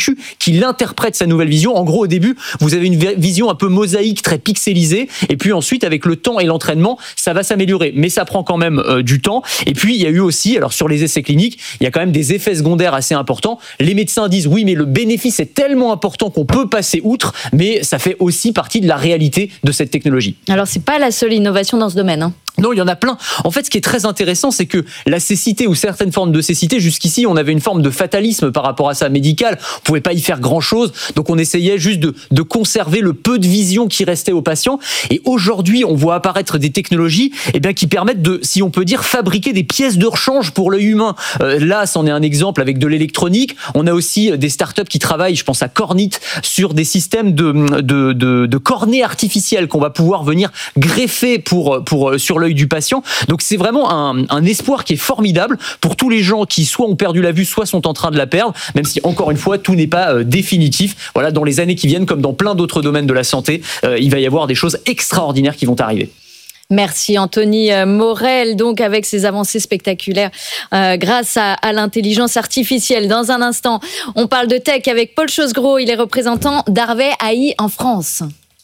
dessus, qu'il interprète sa nouvelle vision. En gros, au début, vous avez une vision un peu mosaïque, très pixelisée, et puis ensuite, avec le temps et l'entraînement, ça va s'améliorer. Mais ça prend quand même du temps. Et puis, il y a eu aussi, alors sur les essais cliniques, il y a quand même des effets secondaires assez importants. Les médecins disent oui, mais le bénéfice est tellement important qu'on peut passer outre, mais ça fait aussi partie de la réalité de cette technologie. Alors, c'est pas la seule innovation dans ce domaine, hein. Non, il y en a plein. En fait, ce qui est très intéressant, c'est que la cécité ou certaines formes de cécité, jusqu'ici, on avait une forme de fatalisme par rapport à ça médical. On pouvait pas y faire grand-chose, donc on essayait juste de conserver le peu de vision qui restait aux patients. Et aujourd'hui, on voit apparaître des technologies, qui permettent de, si on peut dire, fabriquer des pièces de rechange pour l'œil humain. Là, c'en est un exemple avec de l'électronique. On a aussi des startups qui travaillent, je pense à Cornit, sur des systèmes de cornée artificielle qu'on va pouvoir venir greffer sur l'œil du patient. Donc c'est vraiment un espoir qui est formidable pour tous les gens qui soit ont perdu la vue, soit sont en train de la perdre, même si encore une fois tout n'est pas définitif. Voilà, dans les années qui viennent, comme dans plein d'autres domaines de la santé, il va y avoir des choses extraordinaires qui vont arriver. Merci Anthony Morel, donc avec ses avancées spectaculaires grâce à l'intelligence artificielle. Dans un instant, on parle de tech avec Paul Chosgros, il est représentant d'Harvey AI en France.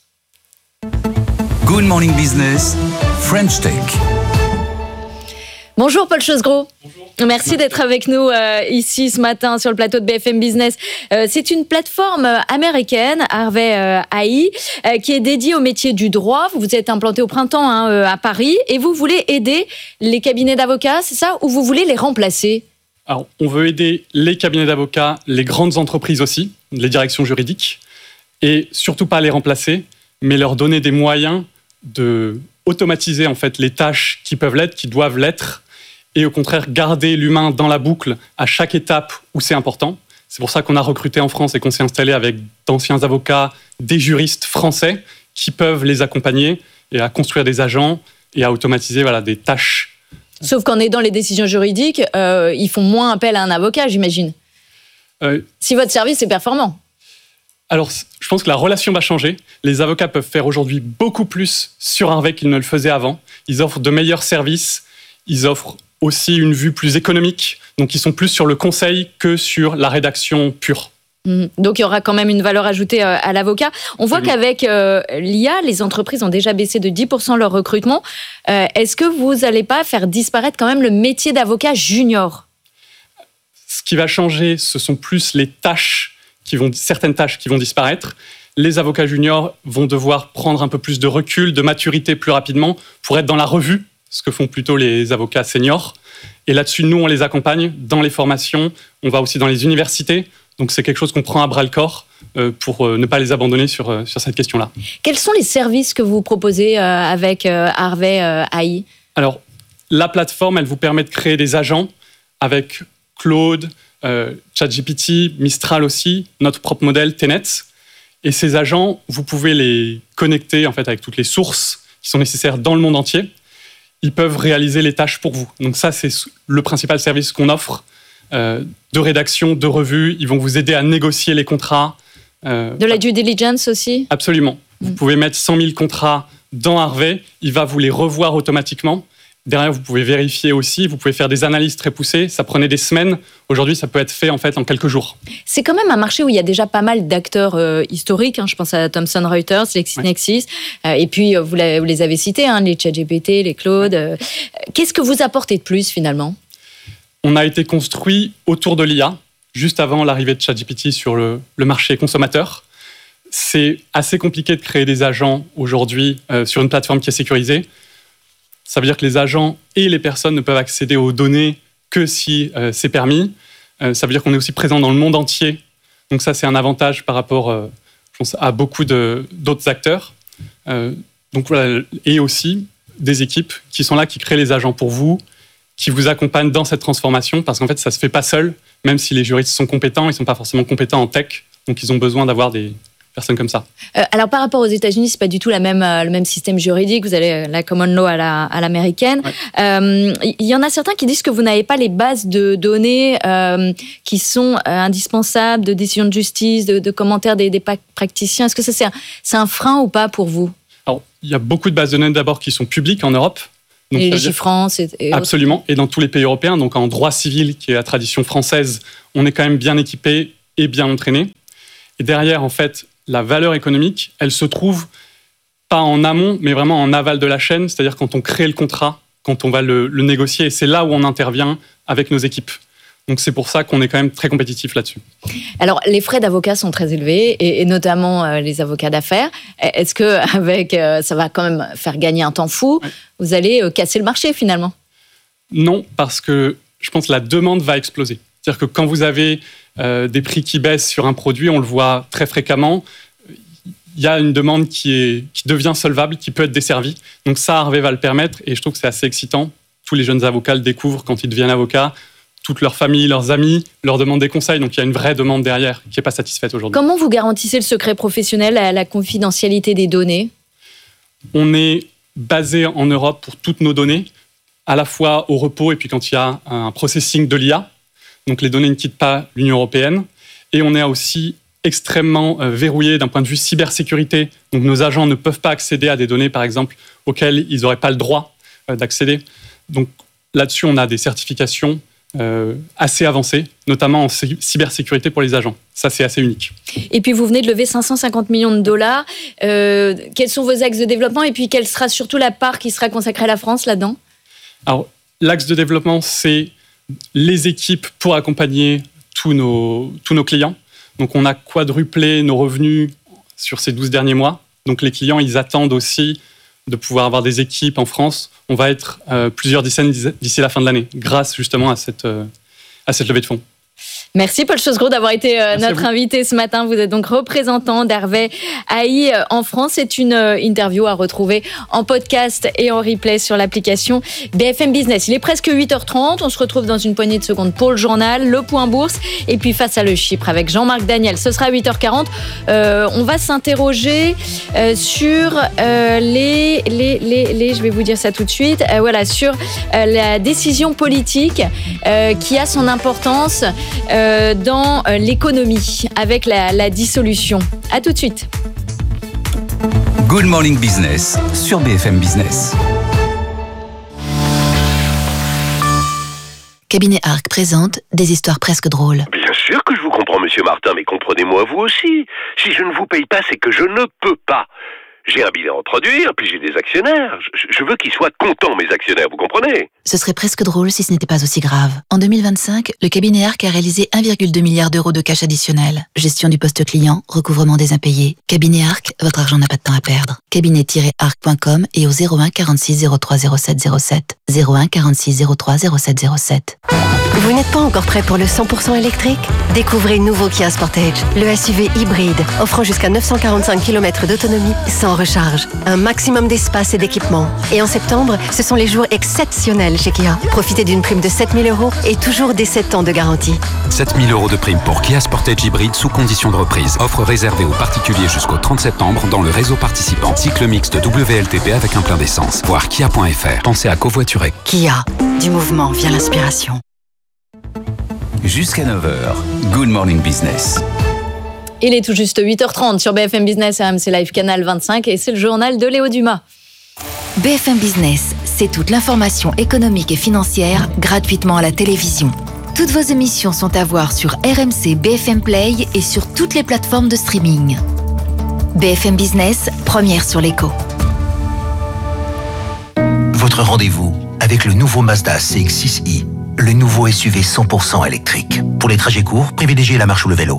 Good Morning Business, French Tech. Bonjour Paul Chosgros. Bonjour. Merci d'être avec nous ici ce matin sur le plateau de BFM Business. C'est une plateforme américaine, Harvey AI, qui est dédiée au métier du droit. Vous vous êtes implanté au printemps à Paris et vous voulez aider les cabinets d'avocats, c'est ça, ou vous voulez les remplacer ? Alors, on veut aider les cabinets d'avocats, les grandes entreprises aussi, les directions juridiques, et surtout pas les remplacer, mais leur donner des moyens de automatiser en fait les tâches qui peuvent l'être, qui doivent l'être, et au contraire garder l'humain dans la boucle à chaque étape où c'est important. C'est pour ça qu'on a recruté en France et qu'on s'est installé avec d'anciens avocats, des juristes français qui peuvent les accompagner et à construire des agents et à automatiser des tâches. Sauf qu'en aidant les décisions juridiques, ils font moins appel à un avocat, j'imagine. Si votre service est performant. Alors, je pense que la relation va changer. Les avocats peuvent faire aujourd'hui beaucoup plus sur Harvey qu'ils ne le faisaient avant. Ils offrent de meilleurs services. Ils offrent aussi une vue plus économique. Donc, ils sont plus sur le conseil que sur la rédaction pure. Donc, il y aura quand même une valeur ajoutée à l'avocat. On voit qu'avec l'IA, les entreprises ont déjà baissé de 10% leur recrutement. Est-ce que vous n'allez pas faire disparaître quand même le métier d'avocat junior ? Ce qui va changer, ce sont plus les tâches certaines tâches qui vont disparaître. Les avocats juniors vont devoir prendre un peu plus de recul, de maturité plus rapidement pour être dans la revue, ce que font plutôt les avocats seniors. Et là-dessus, nous, on les accompagne dans les formations. On va aussi dans les universités. Donc, c'est quelque chose qu'on prend à bras-le-corps pour ne pas les abandonner sur cette question-là. Quels sont les services que vous proposez avec Harvey AI ? Alors, la plateforme, elle vous permet de créer des agents avec Claude, ChatGPT, Mistral aussi, notre propre modèle Tenet. Et ces agents, vous pouvez les connecter en fait avec toutes les sources qui sont nécessaires dans le monde entier. Ils peuvent réaliser les tâches pour vous. Donc ça, c'est le principal service qu'on offre de rédaction, de revue. Ils vont vous aider à négocier les contrats. De la due diligence aussi ? Absolument. Vous pouvez mettre 100 000 contrats dans Harvey. Il va vous les revoir automatiquement. Derrière, vous pouvez vérifier aussi, vous pouvez faire des analyses très poussées. Ça prenait des semaines. Aujourd'hui, ça peut être fait en fait en quelques jours. C'est quand même un marché où il y a déjà pas mal d'acteurs historiques. Je pense à Thomson Reuters, LexisNexis. Et puis, vous les avez cités, les ChatGPT, les Claude. Qu'est-ce que vous apportez de plus finalement ? On a été construit autour de l'IA, juste avant l'arrivée de ChatGPT sur le marché consommateur. C'est assez compliqué de créer des agents aujourd'hui sur une plateforme qui est sécurisée. Ça veut dire que les agents et les personnes ne peuvent accéder aux données que si c'est permis. Ça veut dire qu'on est aussi présent dans le monde entier. Donc ça, c'est un avantage par rapport, je pense, à beaucoup d'autres acteurs. Donc voilà, et aussi des équipes qui sont là, qui créent les agents pour vous, qui vous accompagnent dans cette transformation, parce qu'en fait, ça ne se fait pas seul. Même si les juristes sont compétents, ils ne sont pas forcément compétents en tech. Donc ils ont besoin d'avoir des personnes comme ça. Alors par rapport aux États-Unis, c'est pas du tout le même système juridique. Vous avez la common law à l'américaine. Il y en a certains qui disent que vous n'avez pas les bases de données qui sont indispensables, de décisions de justice, de commentaires des praticiens. Est-ce que ça c'est un frein ou pas pour vous ? Alors il y a beaucoup de bases de données d'abord qui sont publiques en Europe. Donc, et Légifrance et absolument. Et dans tous les pays européens, donc en droit civil, qui est la tradition française, on est quand même bien équipé et bien entraînés. Et derrière, en fait, la valeur économique, elle se trouve pas en amont, mais vraiment en aval de la chaîne, c'est-à-dire quand on crée le contrat, quand on va le négocier, et c'est là où on intervient avec nos équipes. Donc c'est pour ça qu'on est quand même très compétitif là-dessus. Alors les frais d'avocat sont très élevés, et notamment les avocats d'affaires. Est-ce que ça va quand même faire gagner un temps fou? Ouais. Vous allez casser le marché finalement? Non, parce que je pense que la demande va exploser. C'est-à-dire que quand vous avez des prix qui baissent sur un produit, on le voit très fréquemment, il y a une demande qui devient solvable, qui peut être desservie. Donc ça, Harvey va le permettre, et je trouve que c'est assez excitant. Tous les jeunes avocats le découvrent quand ils deviennent avocats. Toute leur famille, leurs amis leur demandent des conseils. Donc il y a une vraie demande derrière qui n'est pas satisfaite aujourd'hui. Comment vous garantissez le secret professionnel, la confidentialité des données? On est basé en Europe pour toutes nos données, à la fois au repos et puis quand il y a un processing de l'IA. Donc les données ne quittent pas l'Union européenne. Et on est aussi extrêmement verrouillé d'un point de vue cybersécurité. Donc nos agents ne peuvent pas accéder à des données, par exemple, auxquelles ils n'auraient pas le droit d'accéder. Donc là-dessus, on a des certifications assez avancées, notamment en cybersécurité pour les agents. Ça, c'est assez unique. Et puis, vous venez de lever 550 millions de dollars. Quels sont vos axes de développement? Et puis, quelle sera surtout la part qui sera consacrée à la France là-dedans? Alors, l'axe de développement, c'est les équipes pour accompagner tous nos clients. Donc, on a quadruplé nos revenus sur ces 12 derniers mois. Donc, les clients, ils attendent aussi de pouvoir avoir des équipes en France. On va être plusieurs dizaines d'ici la fin de l'année, grâce justement à cette levée de fonds. Merci Paul Chosgros d'avoir été notre invité ce matin. Vous êtes donc représentant d'Harvey AI en France. C'est une interview à retrouver en podcast et en replay sur l'application BFM Business. Il est presque 8h30. On se retrouve dans une poignée de secondes pour le journal, le point bourse et puis face à le Chypre avec Jean-Marc Daniel. Ce sera à 8h40. On va s'interroger sur je vais vous dire ça tout de suite. Sur la décision politique qui a son importance dans l'économie avec la dissolution. À tout de suite. Good Morning Business sur BFM Business. Cabinet Arc présente des histoires presque drôles. Bien sûr que je vous comprends, monsieur Martin, mais comprenez-moi vous aussi. Si je ne vous paye pas, c'est que je ne peux pas. J'ai un bilan à produire, puis j'ai des actionnaires. Je veux qu'ils soient contents, mes actionnaires, vous comprenez? Ce serait presque drôle si ce n'était pas aussi grave. En 2025, le cabinet Arc a réalisé 1,2 milliard d'euros de cash additionnel. Gestion du poste client, recouvrement des impayés. Cabinet Arc, votre argent n'a pas de temps à perdre. Cabinet-arc.com et au 01 46 03 07 07. 01 46 03 07 07. Vous n'êtes pas encore prêt pour le 100% électrique? Découvrez nouveau Kia Sportage, le SUV hybride, offrant jusqu'à 945 km d'autonomie sans recharge. Un maximum d'espace et d'équipement. Et en septembre, ce sont les jours exceptionnels chez Kia. Profitez d'une prime de 7 000 € et toujours des 7 ans de garantie. 7 000 € de prime pour Kia Sportage hybride sous condition de reprise. Offre réservée aux particuliers jusqu'au 30 septembre dans le réseau participant. Cycle mixte WLTP avec un plein d'essence. Voir kia.fr. Pensez à covoiturer. Kia, du mouvement vient l'inspiration. Jusqu'à 9h, Good Morning Business. Il est tout juste 8h30 sur BFM Business et AMC Live Canal 25 et c'est le journal de Léo Dumas. BFM Business, c'est toute l'information économique et financière gratuitement à la télévision. Toutes vos émissions sont à voir sur RMC, BFM Play et sur toutes les plateformes de streaming. BFM Business, première sur l'écho. Votre rendez-vous avec le nouveau Mazda CX-6i, le nouveau SUV 100% électrique. Pour les trajets courts, privilégiez la marche ou le vélo.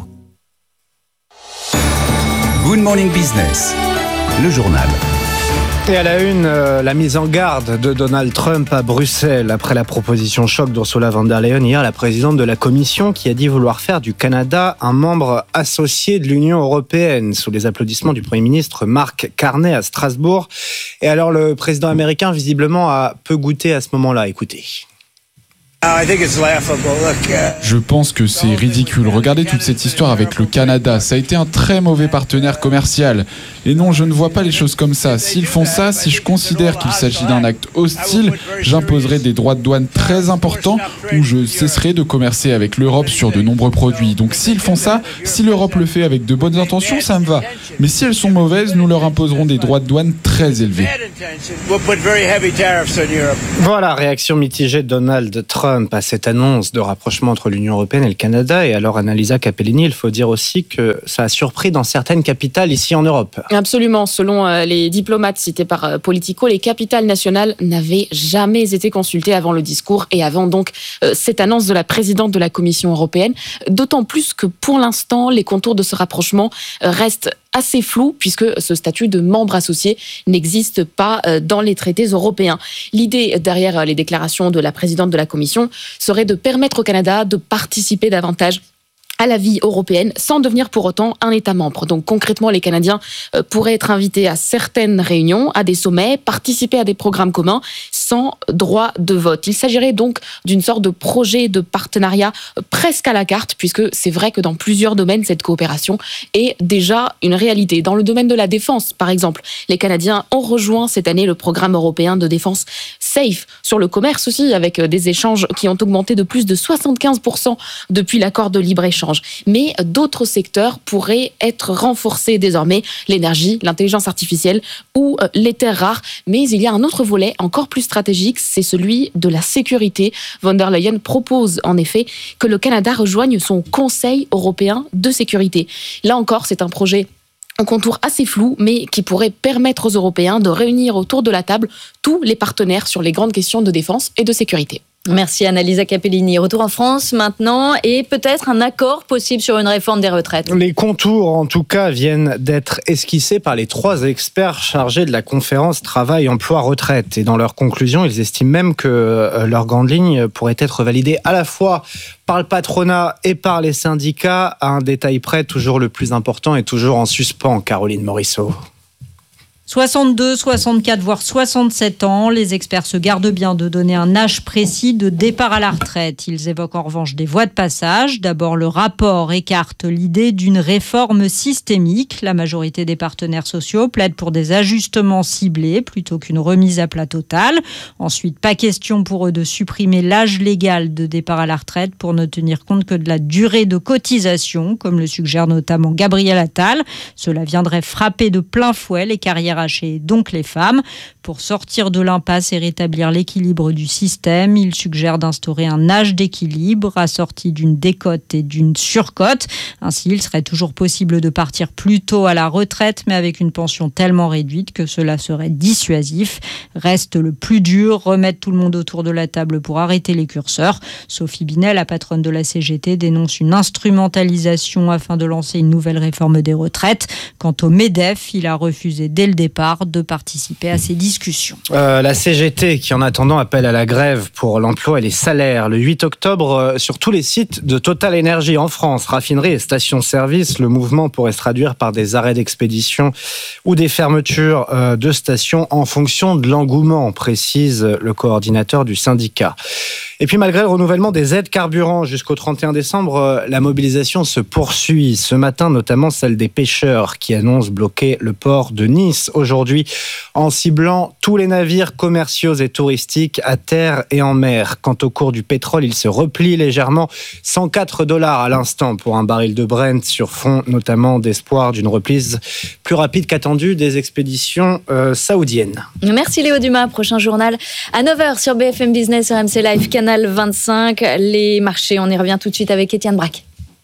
Good Morning Business, le journal. Et à la une, la mise en garde de Donald Trump à Bruxelles après la proposition choc d'Ursula von der Leyen hier, la présidente de la Commission qui a dit vouloir faire du Canada un membre associé de l'Union européenne, sous les applaudissements du Premier ministre Mark Carney à Strasbourg. Et alors le président américain visiblement a peu goûté à ce moment-là. Écoutez. Je pense que c'est ridicule. Regardez toute cette histoire avec le Canada. Ça a été un très mauvais partenaire commercial. Et non, je ne vois pas les choses comme ça. S'ils font ça, si je considère qu'il s'agit d'un acte hostile, j'imposerai des droits de douane très importants ou je cesserai de commercer avec l'Europe sur de nombreux produits. Donc s'ils font ça, si l'Europe le fait avec de bonnes intentions, ça me va. Mais si elles sont mauvaises, nous leur imposerons des droits de douane très élevés. Voilà, réaction mitigée de Donald Trump Trump à cette annonce de rapprochement entre l'Union européenne et le Canada. Et alors, Annalisa Capellini, il faut dire aussi que ça a surpris dans certaines capitales ici en Europe. Absolument. Selon les diplomates cités par Politico, les capitales nationales n'avaient jamais été consultées avant le discours et avant donc cette annonce de la présidente de la Commission européenne. D'autant plus que pour l'instant, les contours de ce rapprochement restent assez flou puisque ce statut de membre associé n'existe pas dans les traités européens. L'idée derrière les déclarations de la présidente de la Commission serait de permettre au Canada de participer davantage à la vie européenne sans devenir pour autant un État membre. Donc concrètement, les Canadiens pourraient être invités à certaines réunions, à des sommets, participer à des programmes communs sans droit de vote. Il s'agirait donc d'une sorte de projet de partenariat presque à la carte, puisque c'est vrai que dans plusieurs domaines, cette coopération est déjà une réalité. Dans le domaine de la défense, par exemple, les Canadiens ont rejoint cette année le programme européen de défense SAFE. Sur le commerce aussi, avec des échanges qui ont augmenté de plus de 75% depuis l'accord de libre-échange. Mais d'autres secteurs pourraient être renforcés désormais, l'énergie, l'intelligence artificielle ou les terres rares. Mais il y a un autre volet encore plus stratégique, c'est celui de la sécurité. Von der Leyen propose en effet que le Canada rejoigne son Conseil européen de sécurité. Là encore, c'est un projet un contour assez flou, mais qui pourrait permettre aux Européens de réunir autour de la table tous les partenaires sur les grandes questions de défense et de sécurité. Merci Annalisa Capellini. Retour en France maintenant et peut-être un accord possible sur une réforme des retraites. Les contours, en tout cas, viennent d'être esquissés par les 3 experts chargés de la conférence Travail, Emploi, Retraite. Et dans leurs conclusions, ils estiment même que leurs grandes lignes pourraient être validées à la fois par le patronat et par les syndicats. À un détail près, toujours le plus important et toujours en suspens, Caroline Morisseau. 62, 64, voire 67 ans. Les experts se gardent bien de donner un âge précis de départ à la retraite. Ils évoquent en revanche des voies de passage. D'abord, le rapport écarte l'idée d'une réforme systémique. La majorité des partenaires sociaux plaident pour des ajustements ciblés plutôt qu'une remise à plat totale. Ensuite, pas question pour eux de supprimer l'âge légal de départ à la retraite pour ne tenir compte que de la durée de cotisation, comme le suggère notamment Gabriel Attal. Cela viendrait frapper de plein fouet les carrières hachées, donc les femmes. Pour sortir de l'impasse et rétablir l'équilibre du système, il suggère d'instaurer un âge d'équilibre assorti d'une décote et d'une surcote. Ainsi, il serait toujours possible de partir plus tôt à la retraite, mais avec une pension tellement réduite que cela serait dissuasif. Reste le plus dur, remettre tout le monde autour de la table pour arrêter les curseurs. Sophie Binet, la patronne de la CGT, dénonce une instrumentalisation afin de lancer une nouvelle réforme des retraites. Quant au MEDEF, il a refusé dès le départ de participer à ces discussions. La CGT qui en attendant appelle à la grève pour l'emploi et les salaires. Le 8 octobre, sur tous les sites de Total Energy en France, raffineries et stations-service, le mouvement pourrait se traduire par des arrêts d'expédition ou des fermetures de stations en fonction de l'engouement, précise le coordinateur du syndicat. Et puis malgré le renouvellement des aides carburant jusqu'au 31 décembre, la mobilisation se poursuit. Ce matin, notamment celle des pêcheurs qui annoncent bloquer le port de Nice aujourd'hui en ciblant tous les navires commerciaux et touristiques à terre et en mer. Quant au cours du pétrole, il se replie légèrement, $104 à l'instant pour un baril de Brent sur fond notamment d'espoir d'une reprise plus rapide qu'attendue des expéditions saoudiennes. Merci Léo Dumas. Prochain journal à 9h sur BFM Business, RMC Live, Canal 25. Les marchés, on y revient tout de suite avec Étienne Braque.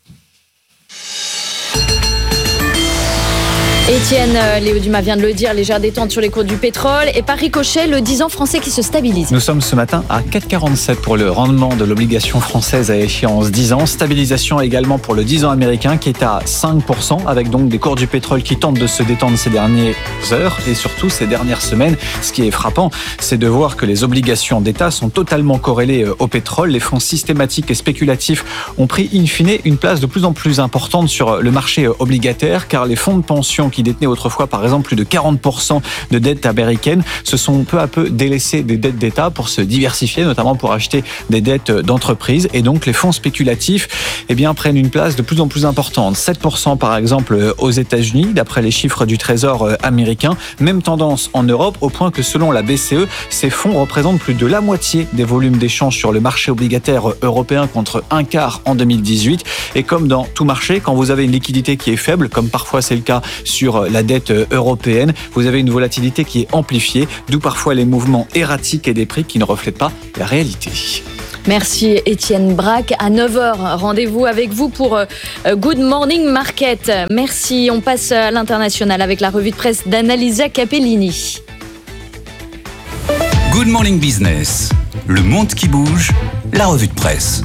Étienne, Léo Dumas vient de le dire, légère détente sur les cours du pétrole et par ricochet, le 10 ans français qui se stabilise. Nous sommes ce matin à 4,47 pour le rendement de l'obligation française à échéance 10 ans. Stabilisation également pour le 10 ans américain qui est à 5%, avec donc des cours du pétrole qui tentent de se détendre ces dernières heures et surtout ces dernières semaines. Ce qui est frappant, c'est de voir que les obligations d'État sont totalement corrélées au pétrole. Les fonds systématiques et spéculatifs ont pris in fine une place de plus en plus importante sur le marché obligataire, car les fonds de pension qui détenaient autrefois par exemple plus de 40% de dettes américaines se sont peu à peu délaissés des dettes d'État pour se diversifier, notamment pour acheter des dettes d'entreprises. Et donc les fonds spéculatifs prennent une place de plus en plus importante. 7% par exemple aux États-Unis, d'après les chiffres du Trésor américain. Même tendance en Europe, au point que selon la BCE, ces fonds représentent plus de la moitié des volumes d'échange sur le marché obligataire européen contre un quart en 2018. Et comme dans tout marché, quand vous avez une liquidité qui est faible, comme parfois c'est le cas sur sur la dette européenne. Vous avez une volatilité qui est amplifiée, d'où parfois les mouvements erratiques et des prix qui ne reflètent pas la réalité. Merci Étienne Braque. À 9h, rendez-vous avec vous pour Good Morning Market. Merci. On passe à l'international avec la revue de presse d'Annalisa Capellini. Good Morning Business. Le monde qui bouge, la revue de presse.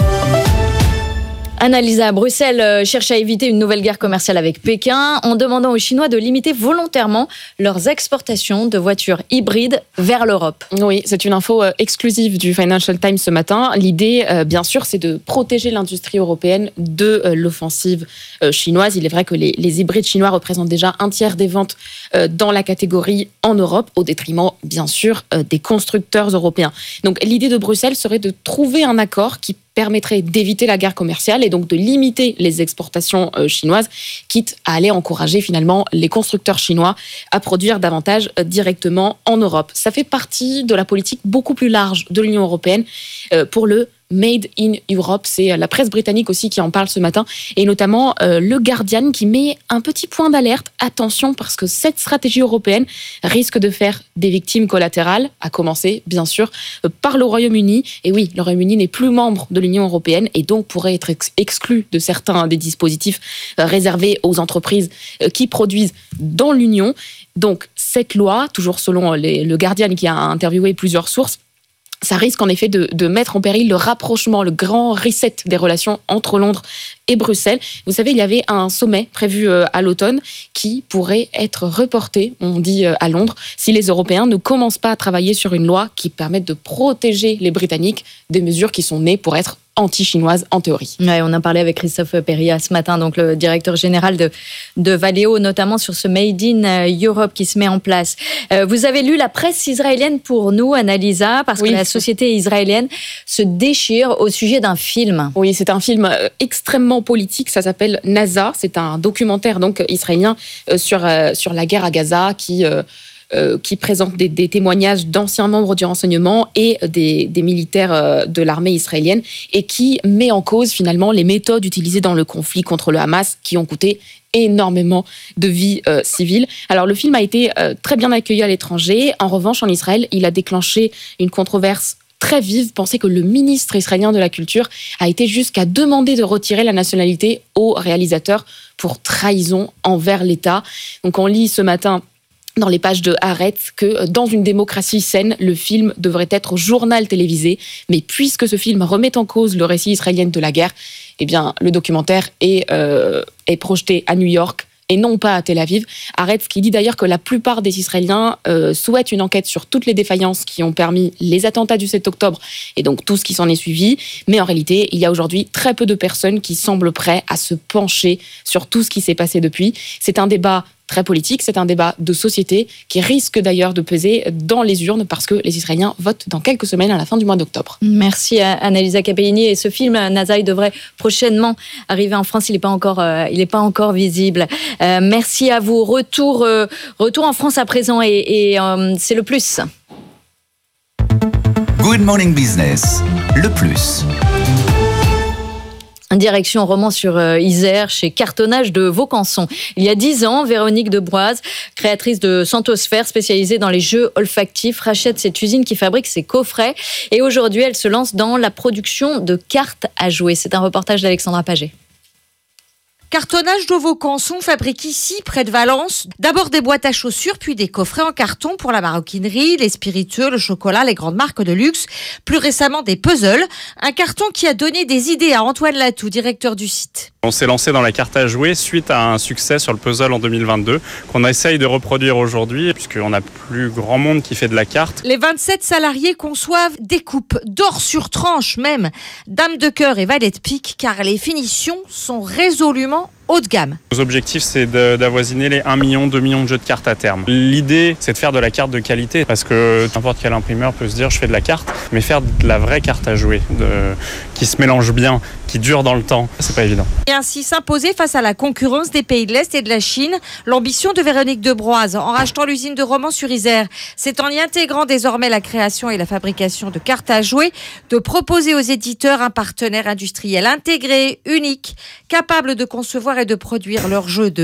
Annalisa, Bruxelles cherche à éviter une nouvelle guerre commerciale avec Pékin en demandant aux Chinois de limiter volontairement leurs exportations de voitures hybrides vers l'Europe. Oui, c'est une info exclusive du Financial Times ce matin. L'idée, bien sûr, c'est de protéger l'industrie européenne de l'offensive chinoise. Il est vrai que les hybrides chinois représentent déjà un tiers des ventes dans la catégorie en Europe, au détriment, bien sûr, des constructeurs européens. Donc l'idée de Bruxelles serait de trouver un accord qui permettrait d'éviter la guerre commerciale et donc de limiter les exportations chinoises, quitte à aller encourager finalement les constructeurs chinois à produire davantage directement en Europe. Ça fait partie de la politique beaucoup plus large de l'Union européenne pour le Made in Europe. C'est la presse britannique aussi qui en parle ce matin, et notamment le Guardian qui met un petit point d'alerte. Attention, parce que cette stratégie européenne risque de faire des victimes collatérales, à commencer bien sûr par le Royaume-Uni. Et oui, le Royaume-Uni n'est plus membre de l'Union européenne et donc pourrait être exclu de certains des dispositifs réservés aux entreprises qui produisent dans l'Union. Donc cette loi, toujours selon le Guardian qui a interviewé plusieurs sources, ça risque en effet de mettre en péril le rapprochement, le grand reset des relations entre Londres et Bruxelles. Vous savez, il y avait un sommet prévu à l'automne qui pourrait être reporté, on dit à Londres, si les Européens ne commencent pas à travailler sur une loi qui permette de protéger les Britanniques des mesures qui sont nées pour être anti-chinoise en théorie. Ouais, on a parlé avec Christophe Péria ce matin, donc le directeur général de Valeo, notamment sur ce Made in Europe qui se met en place. Vous avez lu la presse israélienne pour nous, Annalisa, parce que la société israélienne se déchire au sujet d'un film. Oui, c'est un film extrêmement politique, ça s'appelle NASA, c'est un documentaire donc israélien sur la guerre à Gaza qui présente des témoignages d'anciens membres du renseignement et des militaires de l'armée israélienne, et qui met en cause finalement les méthodes utilisées dans le conflit contre le Hamas qui ont coûté énormément de vies civiles. Alors le film a été très bien accueilli à l'étranger. En revanche, en Israël, il a déclenché une controverse très vive. Pensez que le ministre israélien de la Culture a été jusqu'à demander de retirer la nationalité au réalisateur pour trahison envers l'État. Donc on lit ce matin dans les pages de Haaretz que dans une démocratie saine, le film devrait être journal télévisé. Mais puisque ce film remet en cause le récit israélien de la guerre, eh bien, le documentaire est projeté à New York et non pas à Tel Aviv. Haaretz qui dit d'ailleurs que la plupart des Israéliens souhaitent une enquête sur toutes les défaillances qui ont permis les attentats du 7 octobre et donc tout ce qui s'en est suivi. Mais en réalité, il y a aujourd'hui très peu de personnes qui semblent prêtes à se pencher sur tout ce qui s'est passé depuis. C'est un débat très politique, c'est un débat de société qui risque d'ailleurs de peser dans les urnes parce que les Israéliens votent dans quelques semaines à la fin du mois d'octobre. Merci à Annalisa Capellini. Et ce film, NASA, il devrait prochainement arriver en France. Il n'est pas encore visible. Merci à vous. Retour en France à présent et c'est le plus. Good Morning Business, le plus. Direction Romans sur Isère, chez Cartonnage de Vaucanson. Il y a 10 ans, Véronique Debroise, créatrice de Santosphère, spécialisée dans les jeux olfactifs, rachète cette usine qui fabrique ses coffrets. Et aujourd'hui, elle se lance dans la production de cartes à jouer. C'est un reportage d'Alexandra Paget. Cartonnage de Vaucanson fabrique ici, près de Valence, d'abord des boîtes à chaussures, puis des coffrets en carton pour la maroquinerie, les spiritueux, le chocolat, les grandes marques de luxe, plus récemment des puzzles, un carton qui a donné des idées à Antoine Latou, directeur du site. On s'est lancé dans la carte à jouer suite à un succès sur le puzzle en 2022 qu'on essaye de reproduire aujourd'hui puisqu'on n'a plus grand monde qui fait de la carte. Les 27 salariés conçoivent des coupes d'or sur tranche même, dame de cœur et valet de pique, car les finitions sont résolument haut de gamme. Nos objectifs, c'est d'avoisiner les 1 million, 2 millions de jeux de cartes à terme. L'idée, c'est de faire de la carte de qualité parce que n'importe quel imprimeur peut se dire je fais de la carte, mais faire de la vraie carte à jouer, qui se mélange bien, qui dure dans le temps, c'est pas évident. Et ainsi s'imposer face à la concurrence des pays de l'Est et de la Chine, l'ambition de Véronique Debroise en rachetant l'usine de Romans-sur-Isère, c'est en y intégrant désormais la création et la fabrication de cartes à jouer, de proposer aux éditeurs un partenaire industriel intégré, unique, capable de concevoir et de produire leurs jeux de A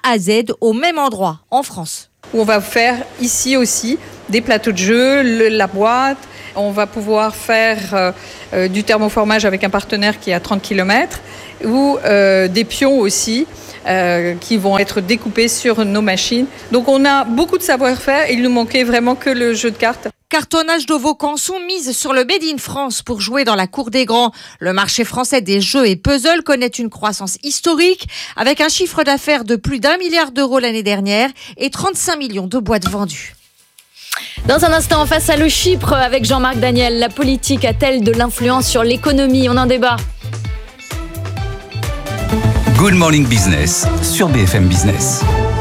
à Z au même endroit, en France. On va faire ici aussi des plateaux de jeux, la boîte. On va pouvoir faire du thermoformage avec un partenaire qui est à 30 km ou des pions aussi qui vont être découpés sur nos machines. Donc on a beaucoup de savoir-faire. Il nous manquait vraiment que le jeu de cartes. Cartonnage de Vaucanson mise sur le Made in France pour jouer dans la cour des grands. Le marché français des jeux et puzzles connaît une croissance historique avec un chiffre d'affaires de plus d'1 milliard d'euros l'année dernière et 35 millions de boîtes vendues. Dans un instant, face à le Chypre avec Jean-Marc Daniel, la politique a-t-elle de l'influence sur l'économie ? On en débat. Good Morning Business sur BFM Business.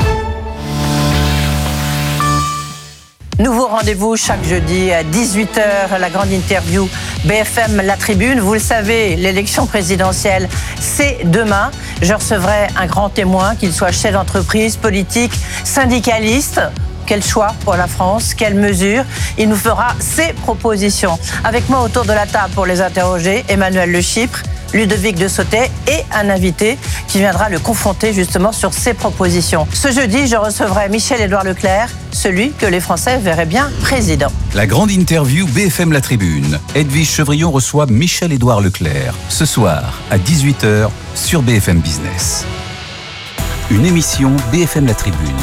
Nouveau rendez-vous chaque jeudi à 18h, la grande interview BFM La Tribune. Vous le savez, l'élection présidentielle, c'est demain. Je recevrai un grand témoin, qu'il soit chef d'entreprise, politique, syndicaliste. Quel choix pour la France? Quelles mesures? Il nous fera ses propositions. Avec moi autour de la table pour les interroger, Emmanuel Le Chypre, Ludovic de Sautet et un invité qui viendra le confronter justement sur ses propositions. Ce jeudi, je recevrai Michel-Édouard Leclerc, celui que les Français verraient bien président. La grande interview BFM La Tribune. Edwige Chevrillon reçoit Michel-Édouard Leclerc ce soir à 18h sur BFM Business. Une émission BFM La Tribune.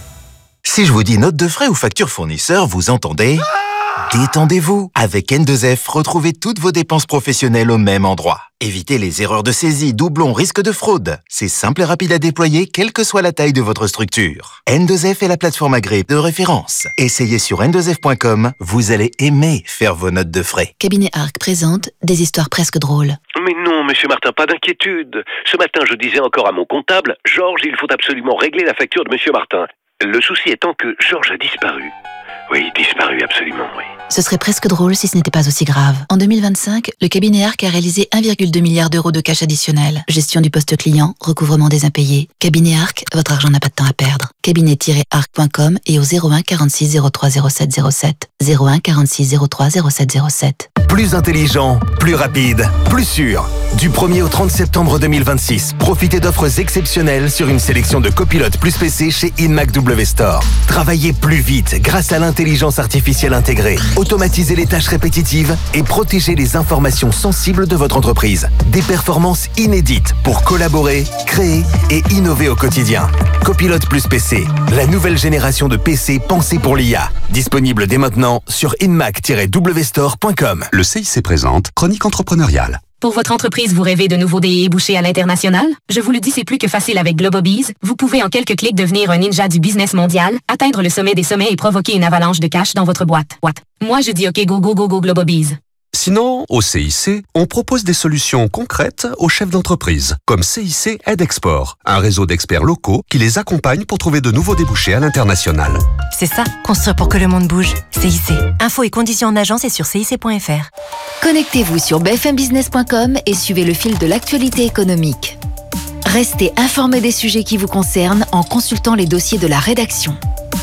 Si je vous dis note de frais ou facture fournisseur, vous entendez ? Détendez-vous. Avec N2F, retrouvez toutes vos dépenses professionnelles au même endroit. Évitez les erreurs de saisie, doublons, risques de fraude. C'est simple et rapide à déployer, quelle que soit la taille de votre structure. N2F est la plateforme agréée de référence. Essayez sur n2f.com, vous allez aimer faire vos notes de frais. Cabinet Arc présente des histoires presque drôles. Mais non, monsieur Martin, pas d'inquiétude. Ce matin, je disais encore à mon comptable, Georges, il faut absolument régler la facture de monsieur Martin. Le souci étant que Georges a disparu. Oui, disparu, absolument, oui. Ce serait presque drôle si ce n'était pas aussi grave. En 2025, le cabinet Arc a réalisé 1,2 milliard d'euros de cash additionnel. Gestion du poste client, recouvrement des impayés. Cabinet Arc, votre argent n'a pas de temps à perdre. Cabinet-arc.com et au 01 46 03 07 07. 01 46 03 07 07. Plus intelligent, plus rapide, plus sûr. Du 1er au 30 septembre 2026, profitez d'offres exceptionnelles sur une sélection de copilotes plus PC chez Inmac W Store. Travaillez plus vite grâce à l'intelligence artificielle intégrée. Automatisez les tâches répétitives et protégez les informations sensibles de votre entreprise. Des performances inédites pour collaborer, créer et innover au quotidien. Copilote plus PC, la nouvelle génération de PC pensée pour l'IA. Disponible dès maintenant sur inmac-wstore.com. Le CIC présente Chronique entrepreneuriale. Pour votre entreprise, vous rêvez de nouveaux débouchés à l'international? Je vous le dis, c'est plus que facile avec Globobees. Vous pouvez en quelques clics devenir un ninja du business mondial, atteindre le sommet des sommets et provoquer une avalanche de cash dans votre boîte. Moi, je dis OK, go, go, go, go, Globobees. Sinon, au CIC, on propose des solutions concrètes aux chefs d'entreprise, comme CIC Aide Export, un réseau d'experts locaux qui les accompagne pour trouver de nouveaux débouchés à l'international. C'est ça, construire pour que le monde bouge. CIC. Infos et conditions en agence et sur cic.fr. Connectez-vous sur bfmbusiness.com et suivez le fil de l'actualité économique. Restez informé des sujets qui vous concernent en consultant les dossiers de la rédaction.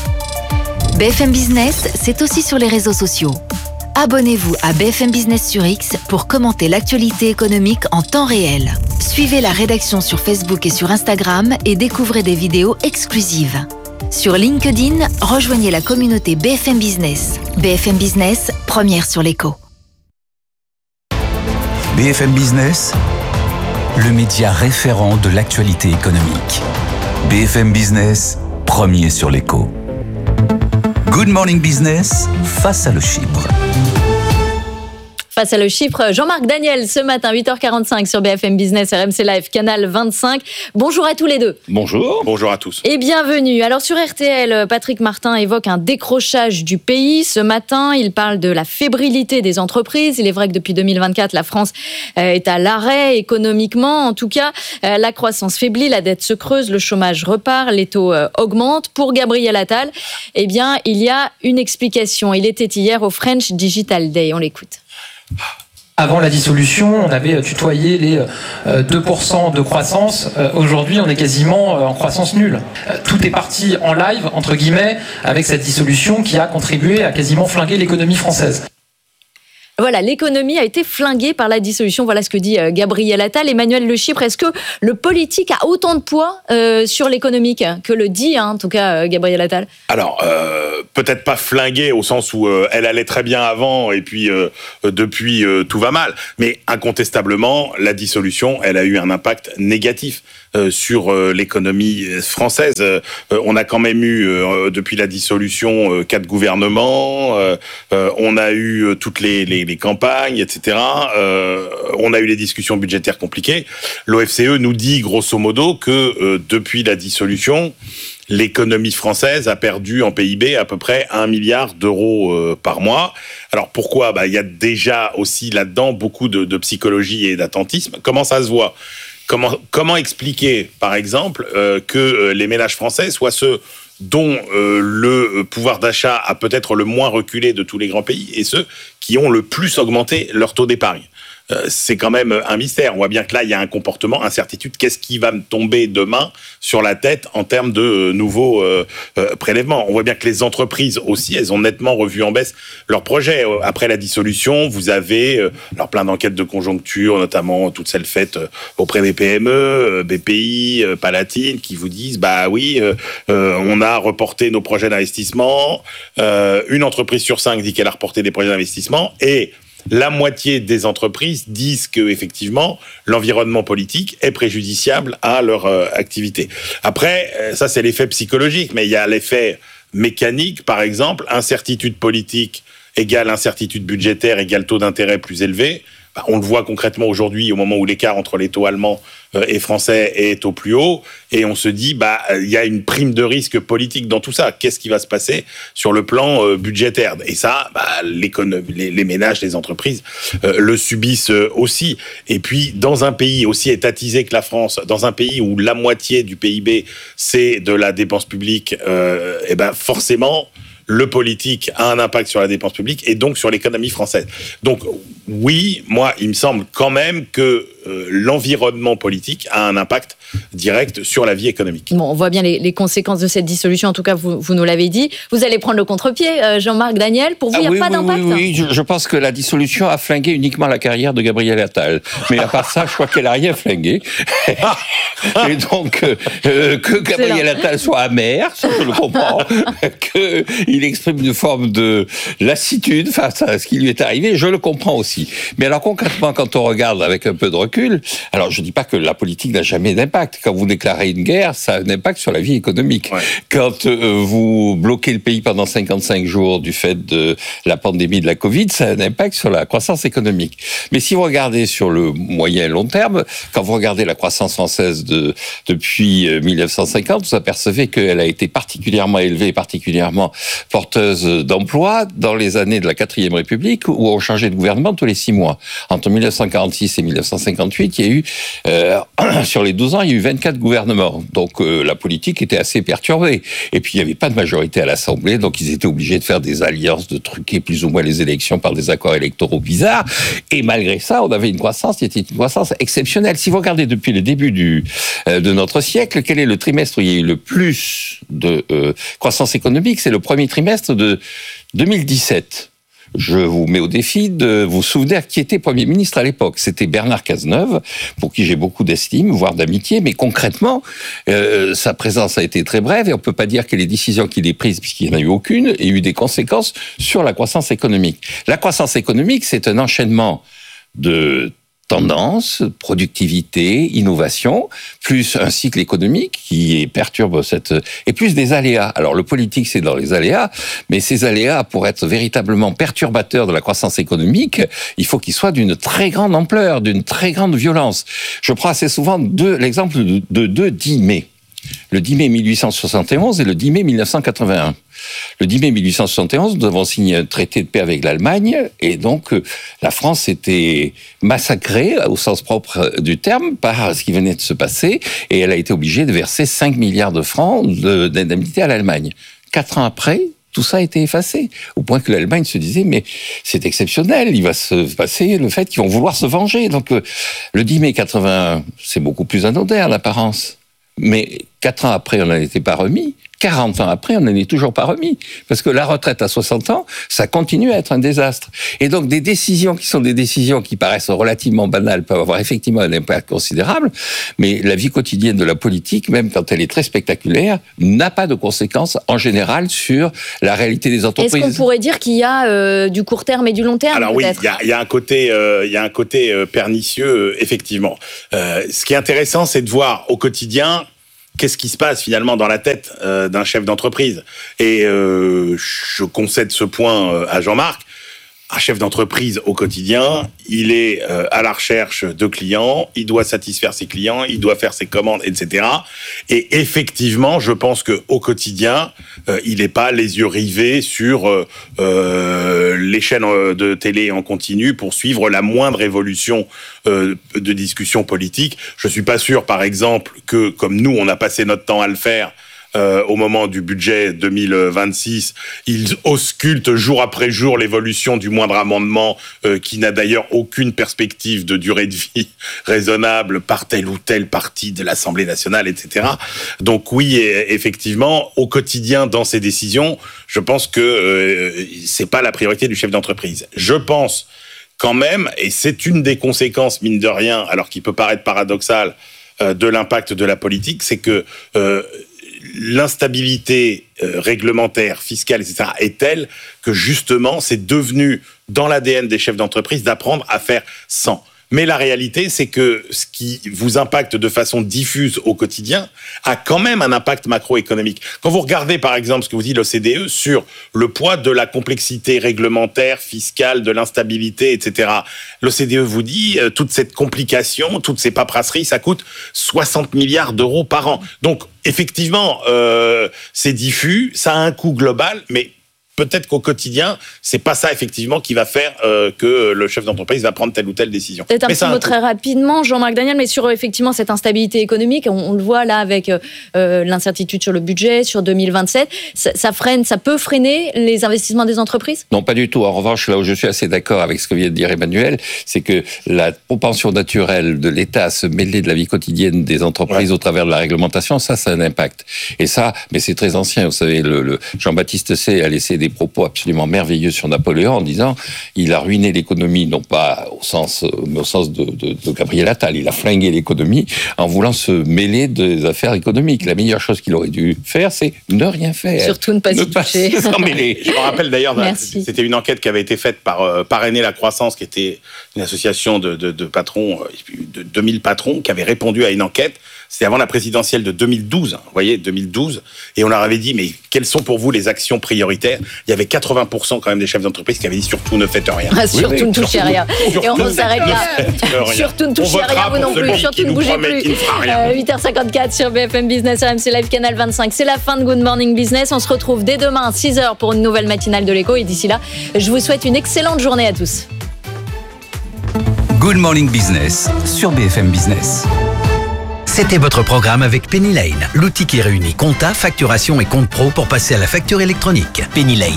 BFM Business, c'est aussi sur les réseaux sociaux. Abonnez-vous à BFM Business sur X pour commenter l'actualité économique en temps réel. Suivez la rédaction sur Facebook et sur Instagram et découvrez des vidéos exclusives. Sur LinkedIn, rejoignez la communauté BFM Business. BFM Business, première sur l'écho. BFM Business, le média référent de l'actualité économique. BFM Business, premier sur l'écho. Good Morning Business, face à le Chypre. Face à le Chypre, Jean-Marc Daniel, ce matin, 8h45 sur BFM Business, RMC Live, canal 25. Bonjour à tous les deux. Bonjour. Bonjour à tous. Et bienvenue. Alors sur RTL, Patrick Martin évoque un décrochage du pays. Ce matin, il parle de la fébrilité des entreprises. Il est vrai que depuis 2024, la France est à l'arrêt économiquement. En tout cas, la croissance faiblit, la dette se creuse, le chômage repart, les taux augmentent. Pour Gabriel Attal, eh bien, il y a une explication. Il était hier au French Digital Day. On l'écoute. Avant la dissolution, on avait tutoyé les 2% de croissance. Aujourd'hui, on est quasiment en croissance nulle. Tout est parti en live, entre guillemets, avec cette dissolution qui a contribué à quasiment flinguer l'économie française. Voilà, l'économie a été flinguée par la dissolution. Voilà ce que dit Gabriel Attal. Emmanuel Le Chypre, est-ce que le politique a autant de poids sur l'économique que le dit, en tout cas, Gabriel Attal? Alors, peut-être pas flinguée au sens où elle allait très bien avant et puis depuis tout va mal. Mais incontestablement, la dissolution, elle a eu un impact négatif sur l'économie française. On a quand même eu, depuis la dissolution, 4 gouvernements. On a eu toutes les campagnes, etc. On a eu les discussions budgétaires compliquées. L'OFCE nous dit, grosso modo, que depuis la dissolution, l'économie française a perdu en PIB à peu près 1 milliard d'euros par mois. Alors pourquoi ? Il y a déjà aussi là-dedans beaucoup de psychologie et d'attentisme. Comment ça se voit ? Comment expliquer, par exemple, que les ménages français soient ceux dont le pouvoir d'achat a peut-être le moins reculé de tous les grands pays et ceux qui ont le plus augmenté leur taux d'épargne ? C'est quand même un mystère. On voit bien que là, il y a un comportement, incertitude. Qu'est-ce qui va me tomber demain sur la tête en termes de nouveaux prélèvements ? On voit bien que les entreprises aussi, elles ont nettement revu en baisse leurs projets. Après la dissolution, vous avez plein d'enquêtes de conjoncture, notamment toutes celles faites auprès des PME, BPI, Palatine, qui vous disent, on a reporté nos projets d'investissement. Une entreprise sur 5 dit qu'elle a reporté des projets d'investissement et la moitié des entreprises disent que effectivement l'environnement politique est préjudiciable à leur activité. Après, ça c'est l'effet psychologique, mais il y a l'effet mécanique, par exemple, incertitude politique égale incertitude budgétaire égale taux d'intérêt plus élevé. On le voit concrètement aujourd'hui au moment où l'écart entre les taux allemands et français est au plus haut et on se dit il y a une prime de risque politique dans tout ça. Qu'est-ce qui va se passer sur le plan budgétaire ? Et ça, les ménages, les entreprises le subissent aussi. Et puis dans un pays aussi étatisé que la France, dans un pays où la moitié du PIB c'est de la dépense publique, forcément le politique a un impact sur la dépense publique et donc sur l'économie française. Donc oui, moi, il me semble quand même que l'environnement politique a un impact direct sur la vie économique. Bon, on voit bien les conséquences de cette dissolution, en tout cas, vous nous l'avez dit. Vous allez prendre le contre-pied, Jean-Marc Daniel. Pour vous, il n'y a pas d'impact ? Oui, je pense que la dissolution a flingué uniquement la carrière de Gabriel Attal. Mais à part ça, je crois qu'elle n'a rien flingué. Et donc, que Gabriel Attal soit amer, ça je le comprends, qu'il exprime une forme de lassitude face à ce qui lui est arrivé, je le comprends aussi. Mais alors concrètement, quand on regarde avec un peu de recul, alors je ne dis pas que la politique n'a jamais d'impact. Quand vous déclarez une guerre, ça a un impact sur la vie économique. Ouais. Quand vous bloquez le pays pendant 55 jours du fait de la pandémie de la Covid, ça a un impact sur la croissance économique. Mais si vous regardez sur le moyen et long terme, quand vous regardez la croissance française depuis 1950, vous apercevez qu'elle a été particulièrement élevée, particulièrement porteuse d'emplois dans les années de la 4e République où on changeait de gouvernement tous les 6 mois. Entre 1946 et 1958, il y a eu, sur les 12 ans, il y a eu 24 gouvernements. Donc la politique était assez perturbée. Et puis il n'y avait pas de majorité à l'Assemblée, donc ils étaient obligés de faire des alliances, de truquer plus ou moins les élections par des accords électoraux bizarres. Et malgré ça, on avait une croissance qui était une croissance exceptionnelle. Si vous regardez depuis le début de notre siècle, quel est le trimestre où il y a eu le plus de croissance économique ? C'est le premier trimestre de 2017. Je vous mets au défi de vous souvenir qui était Premier ministre à l'époque. C'était Bernard Cazeneuve, pour qui j'ai beaucoup d'estime, voire d'amitié, mais concrètement, sa présence a été très brève et on ne peut pas dire que les décisions qu'il ait prises, puisqu'il n'y en a eu aucune, aient eu des conséquences sur la croissance économique. La croissance économique, c'est un enchaînement de tendance, productivité, innovation, plus un cycle économique qui perturbe et plus des aléas. Alors le politique, c'est dans les aléas, mais ces aléas, pour être véritablement perturbateurs de la croissance économique, il faut qu'ils soient d'une très grande ampleur, d'une très grande violence. Je prends assez souvent l'exemple de 10 mai. Le 10 mai 1871 et le 10 mai 1981. Le 10 mai 1871, nous avons signé un traité de paix avec l'Allemagne et donc la France était massacrée au sens propre du terme par ce qui venait de se passer et elle a été obligée de verser 5 milliards de francs d'indemnité à l'Allemagne. 4 ans après, tout ça a été effacé, au point que l'Allemagne se disait mais c'est exceptionnel, il va se passer le fait qu'ils vont vouloir se venger. Donc le 10 mai 81, c'est beaucoup plus anodin en apparence. Mais 4 ans après, on n'en était pas remis. 40 ans après, on n'en est toujours pas remis. Parce que la retraite à 60 ans, ça continue à être un désastre. Et donc, des décisions qui sont des décisions qui paraissent relativement banales peuvent avoir effectivement un impact considérable, mais la vie quotidienne de la politique, même quand elle est très spectaculaire, n'a pas de conséquences en général sur la réalité des entreprises. Est-ce qu'on pourrait dire qu'il y a du court terme et du long terme? Alors peut-être? oui, il y a un côté pernicieux, effectivement. Ce qui est intéressant, c'est de voir au quotidien qu'est-ce qui se passe finalement dans la tête d'un chef d'entreprise. Et je concède ce point à Jean-Marc. Un chef d'entreprise au quotidien, il est à la recherche de clients, il doit satisfaire ses clients, il doit faire ses commandes, etc. Et effectivement, je pense que au quotidien, il n'est pas les yeux rivés sur les chaînes de télé en continu pour suivre la moindre évolution de discussion politique. Je suis pas sûr, par exemple, que comme nous, on a passé notre temps à le faire. Au moment du budget 2026, ils auscultent jour après jour l'évolution du moindre amendement qui n'a d'ailleurs aucune perspective de durée de vie raisonnable par telle ou telle partie de l'Assemblée nationale, etc. Donc oui, effectivement, au quotidien, dans ces décisions, je pense que c'est pas la priorité du chef d'entreprise. Je pense quand même, et c'est une des conséquences, mine de rien, alors qu'il peut paraître paradoxal, de l'impact de la politique, c'est que l'instabilité réglementaire, fiscale, etc. est telle que justement, c'est devenu dans l'ADN des chefs d'entreprise d'apprendre à faire sans. Mais la réalité, c'est que ce qui vous impacte de façon diffuse au quotidien a quand même un impact macroéconomique. Quand vous regardez, par exemple, ce que vous dit l'OCDE sur le poids de la complexité réglementaire, fiscale, de l'instabilité, etc., l'OCDE vous dit toute cette complication, toutes ces paperasseries, ça coûte 60 milliards d'euros par an. Donc, effectivement, c'est diffus, ça a un coût global, mais peut-être qu'au quotidien, c'est pas ça effectivement qui va faire que le chef d'entreprise va prendre telle ou telle décision. Peut-être un petit mot très rapidement, Jean-Marc Daniel, mais sur effectivement cette instabilité économique, on le voit là avec l'incertitude sur le budget, sur 2027, ça freine, ça peut freiner les investissements des entreprises? Non, pas du tout. En revanche, là où je suis assez d'accord avec ce que vient de dire Emmanuel, c'est que la propension naturelle de l'État à se mêler de la vie quotidienne des entreprises au travers de la réglementation, ça a un impact. Et ça, mais c'est très ancien. Vous savez, le Jean-Baptiste Say a laissé des propos absolument merveilleux sur Napoléon en disant il a ruiné l'économie, non pas au sens de Gabriel Attal, il a flingué l'économie en voulant se mêler des affaires économiques. La meilleure chose qu'il aurait dû faire, c'est ne rien faire. Surtout ne pas s'y toucher. S'en mêler. Je me rappelle d'ailleurs, c'était une enquête qui avait été faite par Parrainer la Croissance, qui était une association de patrons, de 2000 patrons, qui avait répondu à une enquête. C'était avant la présidentielle de 2012, vous voyez, 2012. Et on leur avait dit, mais quelles sont pour vous les actions prioritaires? Il y avait 80% quand même des chefs d'entreprise qui avaient dit, surtout ne faites rien. Surtout ne touchez rien. Et on s'arrête là. Surtout ne touchez rien, vous non plus. Surtout ne bougez plus. 8h54 sur BFM Business, RMC Live, Canal 25. C'est la fin de Good Morning Business. On se retrouve dès demain à 6h pour une nouvelle matinale de l'Écho. Et d'ici là, je vous souhaite une excellente journée à tous. Good Morning Business sur BFM Business. C'était votre programme avec Penny Lane, l'outil qui réunit compta, facturation et compte pro pour passer à la facture électronique. Penny Lane.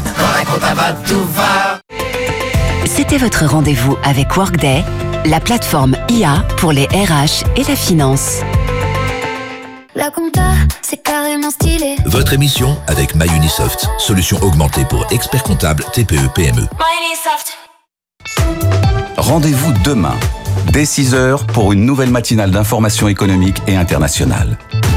C'était votre rendez-vous avec Workday, la plateforme IA pour les RH et la finance. La compta, c'est carrément stylé. Votre émission avec MyUnisoft, solution augmentée pour experts comptables TPE-PME. MyUnisoft. Rendez-vous demain, dès 6h, pour une nouvelle matinale d'information économique et internationale.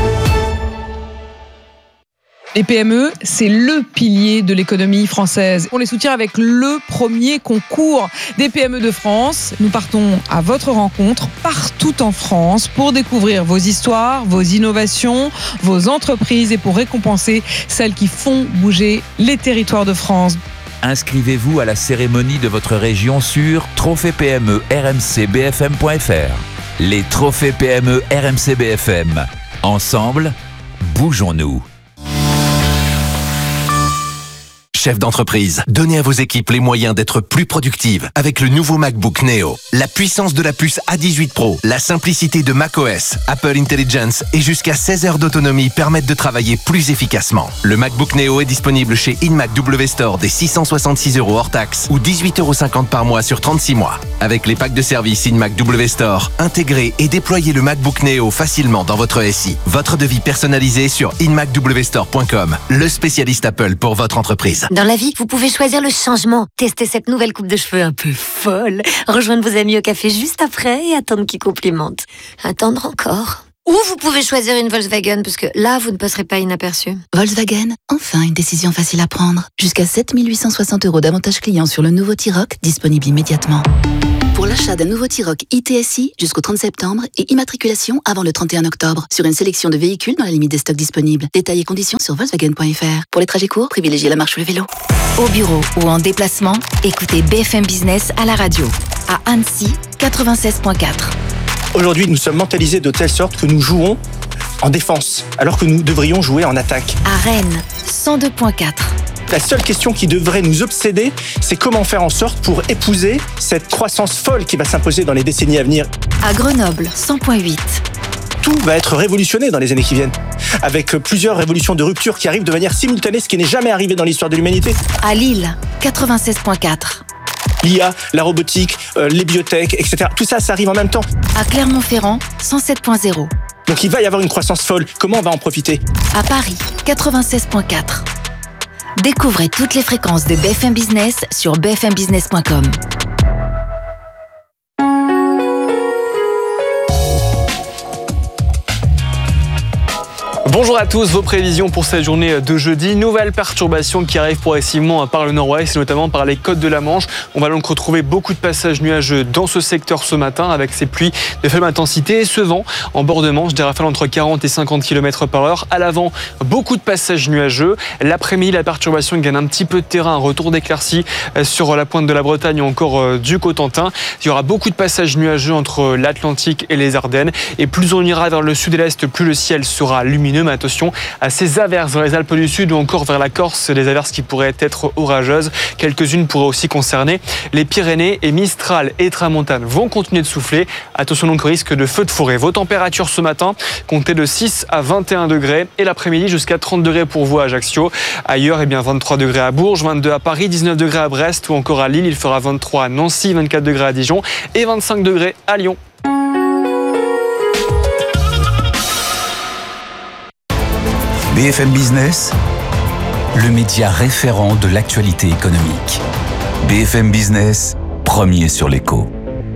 Les PME, c'est le pilier de l'économie française. On les soutient avec le premier concours des PME de France. Nous partons à votre rencontre partout en France pour découvrir vos histoires, vos innovations, vos entreprises et pour récompenser celles qui font bouger les territoires de France. Inscrivez-vous à la cérémonie de votre région sur trophée PME rmcbfm.fr. Les trophées PME RMC BFM. Ensemble, bougeons-nous. chef d'entreprise. Donnez à vos équipes les moyens d'être plus productives avec le nouveau MacBook Neo. La puissance de la puce A18 Pro, la simplicité de macOS, Apple Intelligence et jusqu'à 16 heures d'autonomie permettent de travailler plus efficacement. Le MacBook Neo est disponible chez InMac W Store dès 666 € hors taxe ou 18,50 € par mois sur 36 mois. Avec les packs de service InMac W Store, intégrez et déployez le MacBook Neo facilement dans votre SI. Votre devis personnalisé sur inmacwstore.com, le spécialiste Apple pour votre entreprise. Dans la vie, vous pouvez choisir le changement. Tester cette nouvelle coupe de cheveux un peu folle. Rejoindre vos amis au café juste après et attendre qu'ils complimentent. Attendre encore. Ou vous pouvez choisir une Volkswagen, parce que là, vous ne passerez pas inaperçu. Volkswagen, enfin une décision facile à prendre. Jusqu'à 7 860 € d'avantages clients sur le nouveau T-Roc, disponible immédiatement. Pour l'achat d'un nouveau T-Roc ITSI jusqu'au 30 septembre et immatriculation avant le 31 octobre sur une sélection de véhicules dans la limite des stocks disponibles. Détails et conditions sur Volkswagen.fr. Pour les trajets courts, privilégiez la marche ou le vélo. Au bureau ou en déplacement, écoutez BFM Business à la radio. À Annecy, 96.4. Aujourd'hui, nous sommes mentalisés de telle sorte que nous jouons en défense, alors que nous devrions jouer en attaque. À Rennes, 102.4. La seule question qui devrait nous obséder, c'est comment faire en sorte pour épouser cette croissance folle qui va s'imposer dans les décennies à venir. À Grenoble, 100.8. Tout va être révolutionné dans les années qui viennent, avec plusieurs révolutions de rupture qui arrivent de manière simultanée, ce qui n'est jamais arrivé dans l'histoire de l'humanité. À Lille, 96.4. L'IA, la robotique, les biotech, etc. Tout ça, ça arrive en même temps. À Clermont-Ferrand, 107.0. Donc il va y avoir une croissance folle. Comment on va en profiter ? À Paris, 96.4. Découvrez toutes les fréquences de BFM Business sur bfmbusiness.com. Bonjour à tous, vos prévisions pour cette journée de jeudi. Nouvelle perturbation qui arrive progressivement par le nord-ouest, notamment par les côtes de la Manche. On va donc retrouver beaucoup de passages nuageux dans ce secteur ce matin avec ces pluies de faible intensité et ce vent en bord de Manche, des rafales entre 40 et 50 km/h. À l'avant, beaucoup de passages nuageux. L'après-midi, la perturbation gagne un petit peu de terrain, un retour d'éclaircie sur la pointe de la Bretagne ou encore du Cotentin. Il y aura beaucoup de passages nuageux entre l'Atlantique et les Ardennes. Et plus on ira vers le sud et l'est, plus le ciel sera lumineux. Mais attention à ces averses dans les Alpes du Sud ou encore vers la Corse, des averses qui pourraient être orageuses. Quelques-unes pourraient aussi concerner les Pyrénées et Mistral et Tramontane vont continuer de souffler. Attention donc au risque de feux de forêt. Vos températures ce matin, comptez de 6 à 21 degrés et l'après-midi jusqu'à 30 degrés pour vous à Ajaccio. Ailleurs, 23 degrés à Bourges, 22 à Paris, 19 degrés à Brest ou encore à Lille. Il fera 23 à Nancy, 24 degrés à Dijon et 25 degrés à Lyon. BFM Business, le média référent de l'actualité économique. BFM Business, premier sur l'écho.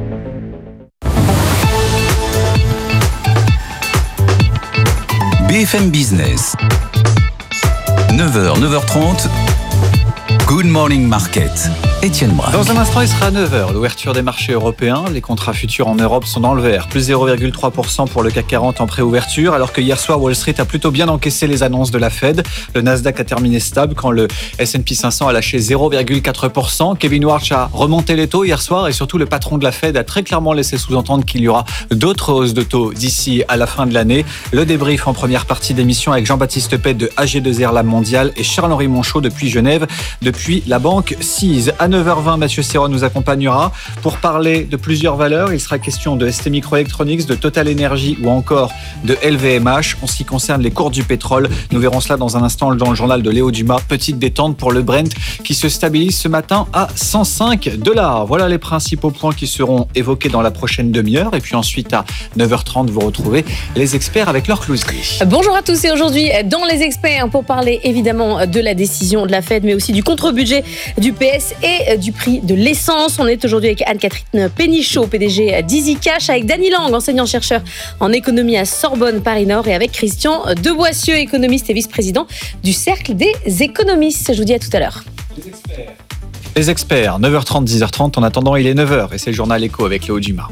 BFM Business, 9h, 9h30, Good Morning Market. Étienne Brun. Dans un instant, il sera à 9h. L'ouverture des marchés européens. Les contrats futurs en Europe sont dans le vert. Plus 0,3% pour le CAC 40 en préouverture, alors que hier soir, Wall Street a plutôt bien encaissé les annonces de la Fed. Le Nasdaq a terminé stable quand le S&P 500 a lâché 0,4%. Kevin Warsh a remonté les taux hier soir et surtout le patron de la Fed a très clairement laissé sous-entendre qu'il y aura d'autres hausses de taux d'ici à la fin de l'année. Le débrief en première partie d'émission avec Jean-Baptiste Pet de AG2R Lab Mondial et Charles-Henri Monchot depuis Genève, depuis la banque Sise. À 9h20, Mathieu Serron nous accompagnera pour parler de plusieurs valeurs. Il sera question de ST Microelectronics, de Total Energy ou encore de LVMH. En ce qui concerne les cours du pétrole, nous verrons cela dans un instant dans le journal de Léo Dumas. Petite détente pour le Brent qui se stabilise ce matin à $105. Voilà les principaux points qui seront évoqués dans la prochaine demi-heure. Et puis ensuite à 9h30, vous retrouvez les experts avec Laure Clouzely. Bonjour à tous et aujourd'hui dans les experts pour parler évidemment de la décision de la Fed mais aussi du contre-budget du PS et du prix de l'essence. On est aujourd'hui avec Anne-Catherine Pénichot, PDG d'EasyCash, avec Dany Lang, enseignant-chercheur en économie à Sorbonne Paris-Nord et avec Christian Deboissieu, économiste et vice-président du Cercle des économistes. Je vous dis à tout à l'heure. Les experts, 9h30, 10h30. En attendant, il est 9h et c'est le journal Écho avec Léo Dumas.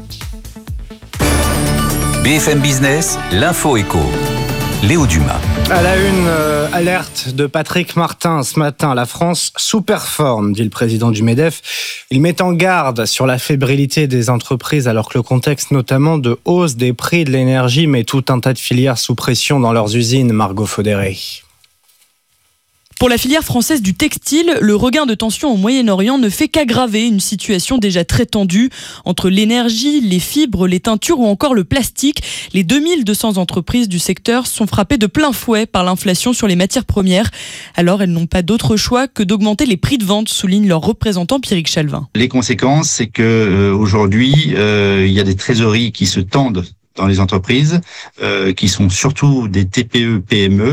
BFM Business, l'info Écho. Léo Dumas. À la une, alerte de Patrick Martin ce matin. La France sous-performe, dit le président du MEDEF. Il met en garde sur la fébrilité des entreprises alors que le contexte notamment de hausse des prix de l'énergie met tout un tas de filières sous pression dans leurs usines. Margot Faudéré. Pour la filière française du textile, le regain de tension au Moyen-Orient ne fait qu'aggraver une situation déjà très tendue. Entre l'énergie, les fibres, les teintures ou encore le plastique, les 2200 entreprises du secteur sont frappées de plein fouet par l'inflation sur les matières premières. Alors elles n'ont pas d'autre choix que d'augmenter les prix de vente, souligne leur représentant Pierrick Chalvin. Les conséquences, c'est que aujourd'hui, il y a des trésoreries qui se tendent dans les entreprises, qui sont surtout des TPE, PME,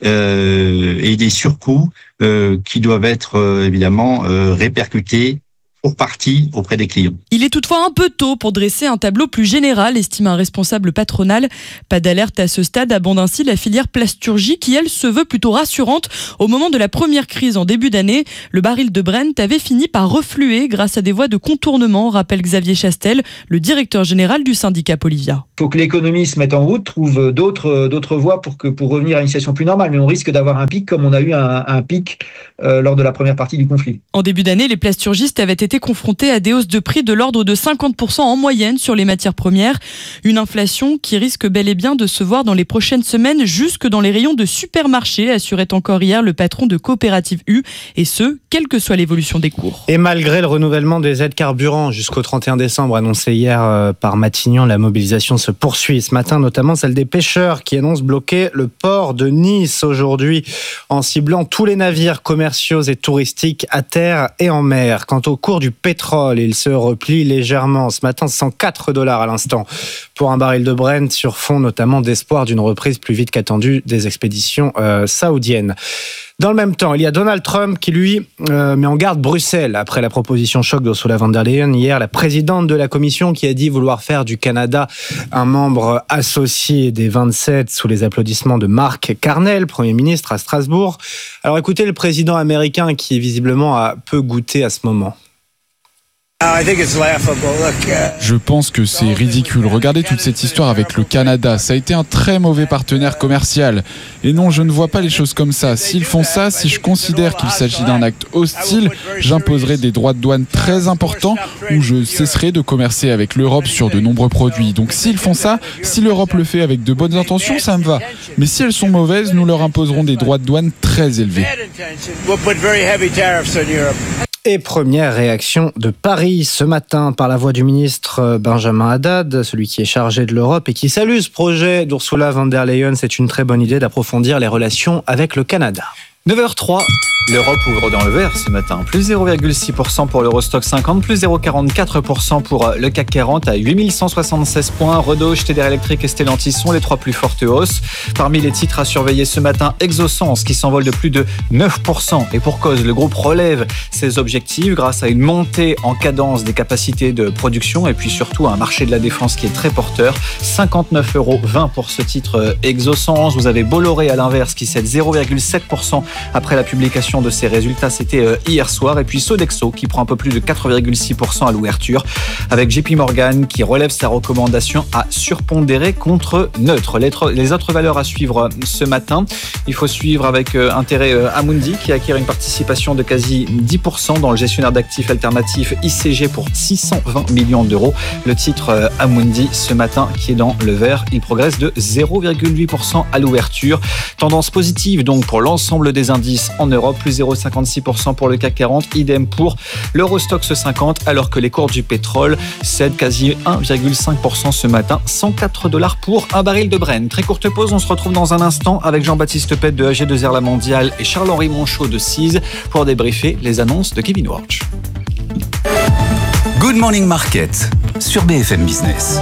et des surcoûts qui doivent être évidemment répercutés pour partie auprès des clients. Il est toutefois un peu tôt pour dresser un tableau plus général, estime un responsable patronal. Pas d'alerte à ce stade, abonde ainsi la filière plasturgie qui, elle, se veut plutôt rassurante. Au moment de la première crise en début d'année, le baril de Brent avait fini par refluer grâce à des voies de contournement, rappelle Xavier Chastel, le directeur général du syndicat Polivia. Il faut que l'économie se mette en route, trouve d'autres voies pour revenir à une situation plus normale. Mais on risque d'avoir un pic comme on a eu un pic lors de la première partie du conflit. En début d'année, les plasturgistes avaient été confrontés à des hausses de prix de l'ordre de 50% en moyenne sur les matières premières. Une inflation qui risque bel et bien de se voir dans les prochaines semaines jusque dans les rayons de supermarchés, assurait encore hier le patron de Coopérative U, et ce, quelle que soit l'évolution des cours. Et malgré le renouvellement des aides carburant jusqu'au 31 décembre annoncé hier par Matignon, la mobilisation se poursuit. Ce matin, notamment celle des pêcheurs qui annoncent bloquer le port de Nice aujourd'hui en ciblant tous les navires commerciaux et touristiques à terre et en mer. Quant au cours du pétrole, il se replie légèrement. Ce matin, $104 à l'instant pour un baril de Brent sur fond notamment d'espoir d'une reprise plus vite qu'attendue des expéditions saoudiennes. Dans le même temps, il y a Donald Trump qui, lui, met en garde Bruxelles après la proposition choc d'Ursula von der Leyen. Hier, la présidente de la Commission qui a dit vouloir faire du Canada un membre associé des 27 sous les applaudissements de Mark Carney, Premier ministre à Strasbourg. Alors écoutez le président américain qui visiblement a peu goûté à ce moment. Je pense que c'est ridicule. Regardez toute cette histoire avec le Canada. Ça a été un très mauvais partenaire commercial. Et non, je ne vois pas les choses comme ça. S'ils font ça, si je considère qu'il s'agit d'un acte hostile, j'imposerai des droits de douane très importants ou je cesserai de commercer avec l'Europe sur de nombreux produits. Donc s'ils font ça, si l'Europe le fait avec de bonnes intentions, ça me va. Mais si elles sont mauvaises, nous leur imposerons des droits de douane très élevés. Et première réaction de Paris ce matin par la voix du ministre Benjamin Haddad, celui qui est chargé de l'Europe et qui salue ce projet d'Ursula von der Leyen. C'est une très bonne idée d'approfondir les relations avec le Canada. 9h03, l'Europe ouvre dans le vert ce matin. Plus 0,6% pour l'Eurostock 50, plus 0,44% pour le CAC 40 à 8176 points. Renault, Schneider Electric et Stellantis sont les trois plus fortes hausses. Parmi les titres à surveiller ce matin, Exosens qui s'envole de plus de 9%. Et pour cause, le groupe relève ses objectifs grâce à une montée en cadence des capacités de production et puis surtout un marché de la défense qui est très porteur. 59,20€ pour ce titre Exosens. Vous avez Bolloré à l'inverse qui cède 0,7% après la publication de ses résultats, c'était hier soir. Et puis Sodexo qui prend un peu plus de 4,6% à l'ouverture, avec JP Morgan qui relève sa recommandation à surpondérer contre neutre. Les autres valeurs à suivre ce matin, il faut suivre avec intérêt Amundi qui acquiert une participation de quasi 10% dans le gestionnaire d'actifs alternatifs ICG pour 620 millions d'euros. Le titre Amundi ce matin qui est dans le vert, il progresse de 0,8% à l'ouverture. Tendance positive donc pour l'ensemble des indices en Europe, plus 0,56% pour le CAC 40, idem pour l'Eurostoxx 50, alors que les cours du pétrole cèdent quasi 1,5% ce matin, $104 pour un baril de Brent. Très courte pause, on se retrouve dans un instant avec Jean-Baptiste Pett de AG2R La Mondiale et Charles-Henri Monchot de CISE pour débriefer les annonces de Kevin Warch. Good Morning Market sur BFM Business.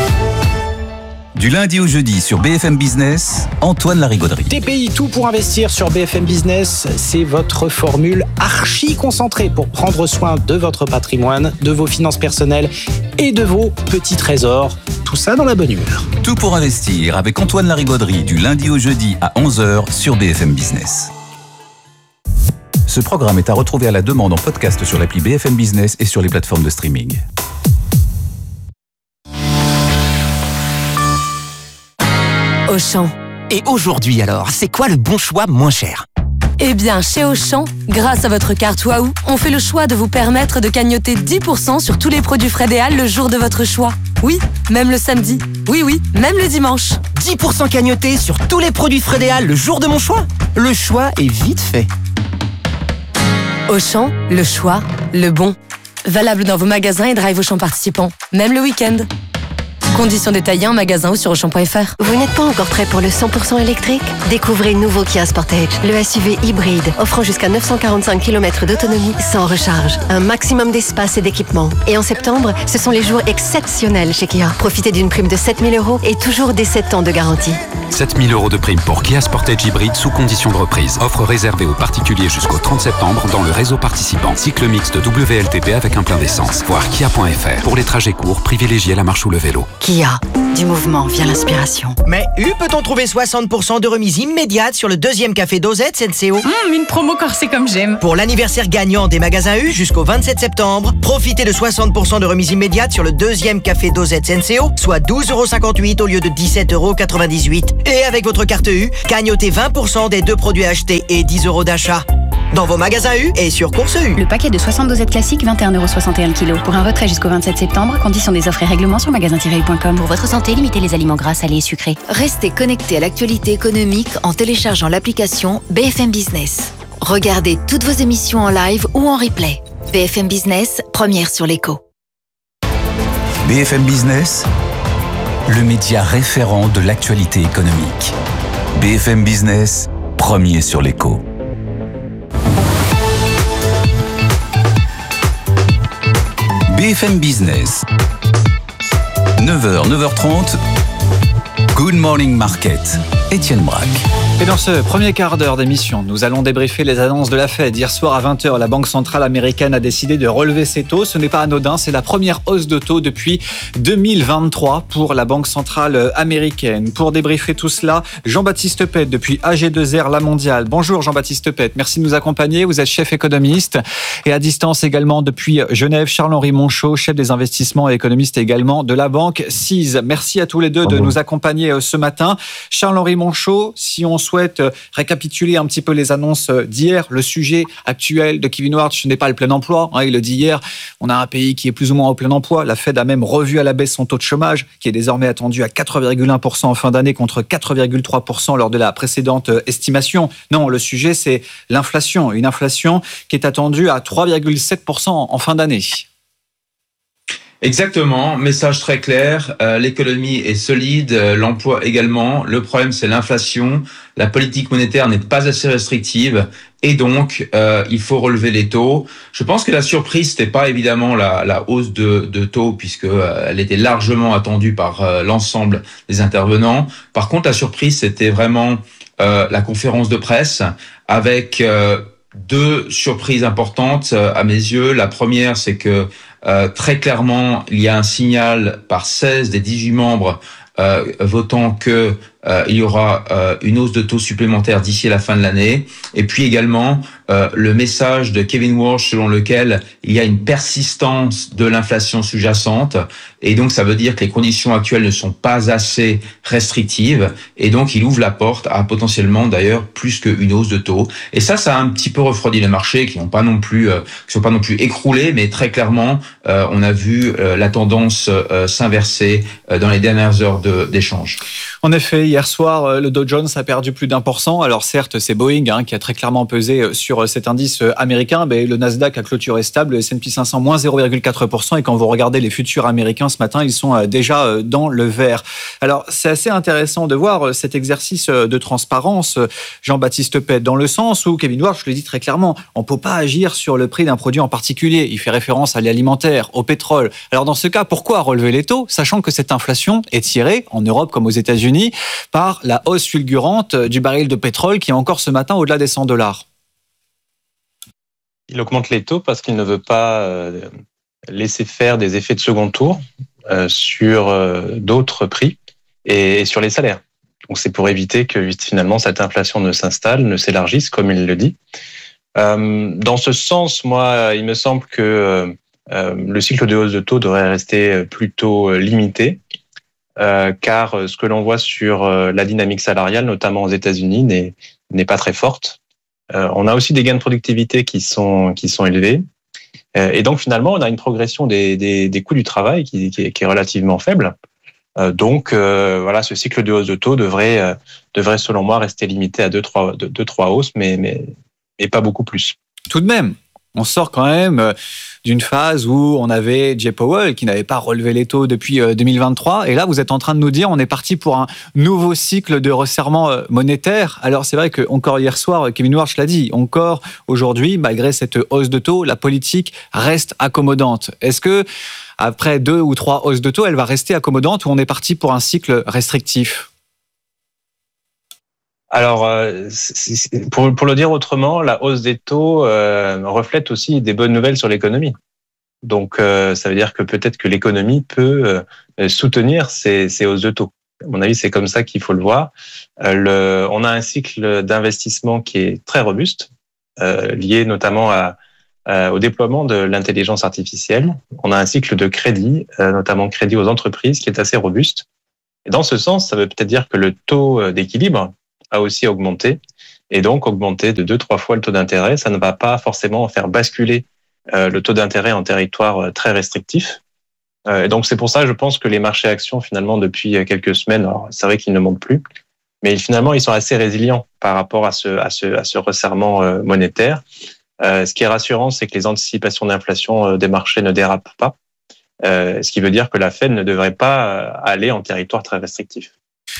Du lundi au jeudi sur BFM Business, Antoine Larigauderie. TPI, tout pour investir sur BFM Business, c'est votre formule archi concentrée pour prendre soin de votre patrimoine, de vos finances personnelles et de vos petits trésors. Tout ça dans la bonne humeur. Tout pour investir avec Antoine Larigauderie du lundi au jeudi à 11h sur BFM Business. Ce programme est à retrouver à la demande en podcast sur l'appli BFM Business et sur les plateformes de streaming. Auchan. Et aujourd'hui alors, c'est quoi le bon choix moins cher ? Eh bien, chez Auchan, grâce à votre carte Waouh, on fait le choix de vous permettre de cagnotter 10% sur tous les produits Frédéal le jour de votre choix. Oui, même le samedi. Oui, même le dimanche. 10% cagnotés sur tous les produits Frédéal le jour de mon choix. Le choix est vite fait. Auchan, le choix, le bon. Valable dans vos magasins et drive Auchan participants, même le week-end. Conditions détaillées en magasin ou sur Auchan.fr. Vous n'êtes pas encore prêt pour le 100% électrique? Découvrez le nouveau Kia Sportage, le SUV hybride, offrant jusqu'à 945 km d'autonomie sans recharge. Un maximum d'espace et d'équipement. Et en septembre, ce sont les jours exceptionnels chez Kia. Profitez d'une prime de 7 000 € et toujours des 7 ans de garantie. 7 000 € de prime pour Kia Sportage hybride sous condition de reprise. Offre réservée aux particuliers jusqu'au 30 septembre dans le réseau participant. Cycle mixte WLTP avec un plein d'essence. Voir kia.fr. Pour les trajets courts, privilégiez la marche ou le vélo. Kia, du mouvement vient l'inspiration. Mais peut-on trouver 60% de remise immédiate sur le deuxième café Dosette Senseo? Une promo corsée comme j'aime. Pour l'anniversaire gagnant des magasins U jusqu'au 27 septembre, profitez de 60% de remise immédiate sur le deuxième café Dosette Senseo, soit 12,58 € au lieu de 17,98 €. Et avec votre carte U, gagnotez 20% des 2 produits achetés et 10 € d'achat. Dans vos magasins U et sur Course U. Le paquet de 60 dosettes classiques, 21,61 € kg. Pour un retrait jusqu'au 27 septembre, conditions des offres et règlements sur magasin-u.com. Pour votre santé, limitez les aliments gras, salés et sucrés. Restez connecté à l'actualité économique en téléchargeant l'application BFM Business. Regardez toutes vos émissions en live ou en replay. BFM Business, première sur l'écho. BFM Business, le média référent de l'actualité économique. BFM Business, premier sur l'écho. BFM Business, 9h, 9h30, Good Morning Market, Étienne Braque. Et dans ce premier quart d'heure d'émission, nous allons débriefer les annonces de la Fed. Hier soir à 20h, la Banque centrale américaine a décidé de relever ses taux. Ce n'est pas anodin, c'est la première hausse de taux depuis 2023 pour la Banque centrale américaine. Pour débriefer tout cela, Jean-Baptiste Pette depuis AG2R La Mondiale. Bonjour Jean-Baptiste Pette, merci de nous accompagner. Vous êtes chef économiste et à distance également depuis Genève, Charles-Henri Monchot, chef des investissements et économiste également de la banque CIS. Merci à tous les deux de nous accompagner ce matin. Charles-Henri Monchot, si on souhaite récapituler un petit peu les annonces d'hier, le sujet actuel de Kevin Warsh, ce n'est pas le plein emploi. Il le dit hier, on a un pays qui est plus ou moins au plein emploi. La Fed a même revu à la baisse son taux de chômage, qui est désormais attendu à 4,1% en fin d'année contre 4,3% lors de la précédente estimation. Non, le sujet, c'est l'inflation. Une inflation qui est attendue à 3,7% en fin d'année. Exactement, message très clair, l'économie est solide, l'emploi également, le problème c'est l'inflation, la politique monétaire n'est pas assez restrictive et donc il faut relever les taux. Je pense que la surprise c'était pas évidemment la hausse de taux puisque elle était largement attendue par l'ensemble des intervenants. Par contre la surprise c'était vraiment la conférence de presse avec 2 surprises importantes à mes yeux. La première c'est que très clairement, il y a un signal par 16 des 18 membres votant que il y aura une hausse de taux supplémentaire d'ici à la fin de l'année. Et puis également, le message de Kevin Warsh selon lequel il y a une persistance de l'inflation sous-jacente. Et donc, ça veut dire que les conditions actuelles ne sont pas assez restrictives. Et donc, il ouvre la porte à potentiellement, d'ailleurs, plus qu'une hausse de taux. Et ça a un petit peu refroidi les marchés qui sont pas non plus écroulés, mais très clairement, on a vu la tendance s'inverser dans les dernières heures d'échange. En effet, hier soir, le Dow Jones a perdu plus d'1%. Alors certes, c'est Boeing qui a très clairement pesé sur cet indice américain, mais le Nasdaq a clôturé stable, le S&P 500 moins 0,4%. Et quand vous regardez les futurs américains ce matin, ils sont déjà dans le vert. Alors c'est assez intéressant de voir cet exercice de transparence, Jean-Baptiste Pette, dans le sens où Kevin Warsh, je le dis très clairement, on ne peut pas agir sur le prix d'un produit en particulier. Il fait référence à l'alimentaire, au pétrole. Alors dans ce cas, pourquoi relever les taux, sachant que cette inflation est tirée en Europe comme aux États-Unis par la hausse fulgurante du baril de pétrole qui est encore ce matin au-delà des $100. Il augmente les taux parce qu'il ne veut pas laisser faire des effets de second tour sur d'autres prix et sur les salaires. Donc c'est pour éviter que finalement cette inflation ne s'installe, ne s'élargisse comme il le dit. Dans ce sens, moi, il me semble que le cycle de hausse de taux devrait rester plutôt limité. Car ce que l'on voit sur la dynamique salariale, notamment aux États-Unis, n'est pas très forte. On a aussi des gains de productivité qui sont élevés. Et donc finalement, on a une progression des coûts du travail qui est relativement faible. Donc voilà, ce cycle de hausse de taux devrait selon moi rester limité à 2-3 hausses, mais pas beaucoup plus. Tout de même, on sort quand même d'une phase où on avait Jay Powell qui n'avait pas relevé les taux depuis 2023. Et là, vous êtes en train de nous dire on est parti pour un nouveau cycle de resserrement monétaire. Alors c'est vrai que encore hier soir, Kevin Warsh l'a dit, encore aujourd'hui, malgré cette hausse de taux, la politique reste accommodante. Est-ce que après 2 ou 3 hausses de taux, elle va rester accommodante ou on est parti pour un cycle restrictif ? Alors, pour le dire autrement, la hausse des taux reflète aussi des bonnes nouvelles sur l'économie. Donc, ça veut dire que peut-être que l'économie peut soutenir ces hausses de taux. À mon avis, c'est comme ça qu'il faut le voir. On a un cycle d'investissement qui est très robuste, lié notamment au déploiement de l'intelligence artificielle. On a un cycle de crédit, notamment crédit aux entreprises, qui est assez robuste. Et dans ce sens, ça veut peut-être dire que le taux d'équilibre a aussi augmenté, et donc augmenter de 2-3 fois le taux d'intérêt, ça ne va pas forcément faire basculer le taux d'intérêt en territoire très restrictif. Et donc c'est pour ça, je pense que les marchés actions, finalement, depuis quelques semaines, alors c'est vrai qu'ils ne montent plus, mais finalement, ils sont assez résilients par rapport à ce resserrement monétaire. Ce qui est rassurant, c'est que les anticipations d'inflation des marchés ne dérapent pas, ce qui veut dire que la Fed ne devrait pas aller en territoire très restrictif.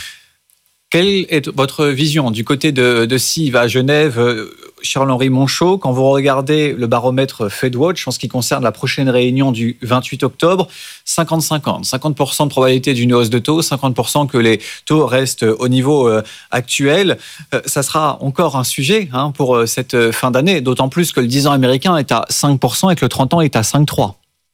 Quelle est votre vision du côté de CIV à Genève, Charles-Henri Monchot, quand vous regardez le baromètre FedWatch en ce qui concerne la prochaine réunion du 28 octobre, 50-50, 50% de probabilité d'une hausse de taux, 50% que les taux restent au niveau actuel. Ça sera encore un sujet pour cette fin d'année, d'autant plus que le 10 ans américain est à 5% et que le 30 ans est à 5,3%.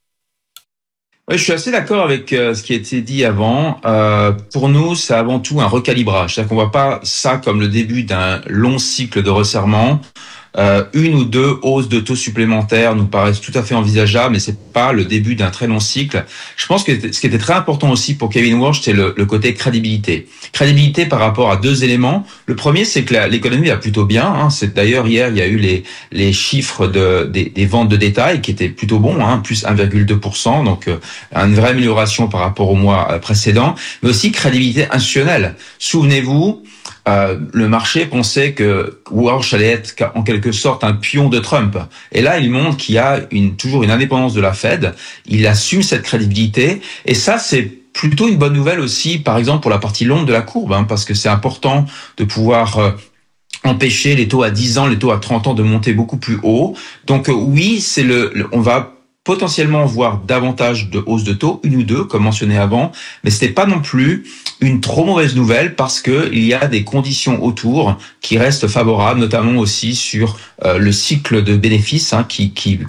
Oui, je suis assez d'accord avec ce qui a été dit avant. Pour nous, c'est avant tout un recalibrage. C'est-à-dire qu'on voit pas ça comme le début d'un long cycle de resserrement. Une ou deux hausses de taux supplémentaires nous paraissent tout à fait envisageables, mais c'est pas le début d'un très long cycle. Je pense que ce qui était très important aussi pour Kevin Warsh, c'est le côté crédibilité. Crédibilité par rapport à deux éléments. Le premier, c'est que l'économie va plutôt bien. C'est d'ailleurs hier, il y a eu les chiffres des ventes de détail qui étaient plutôt bons, plus 1,2%, donc une vraie amélioration par rapport au mois précédent, mais aussi crédibilité institutionnelle. Souvenez-vous, le marché pensait que Warsh allait être en quelque sorte un pion de Trump. Et là, il montre qu'il y a toujours une indépendance de la Fed. Il assume cette crédibilité. Et ça, c'est plutôt une bonne nouvelle aussi, par exemple, pour la partie longue de la courbe, parce que c'est important de pouvoir empêcher les taux à 10 ans, les taux à 30 ans de monter beaucoup plus haut. Donc oui, on va potentiellement voir davantage de hausses de taux, une ou deux, comme mentionné avant, mais c'était pas non plus une trop mauvaise nouvelle parce que il y a des conditions autour qui restent favorables, notamment aussi sur le cycle de bénéfices qui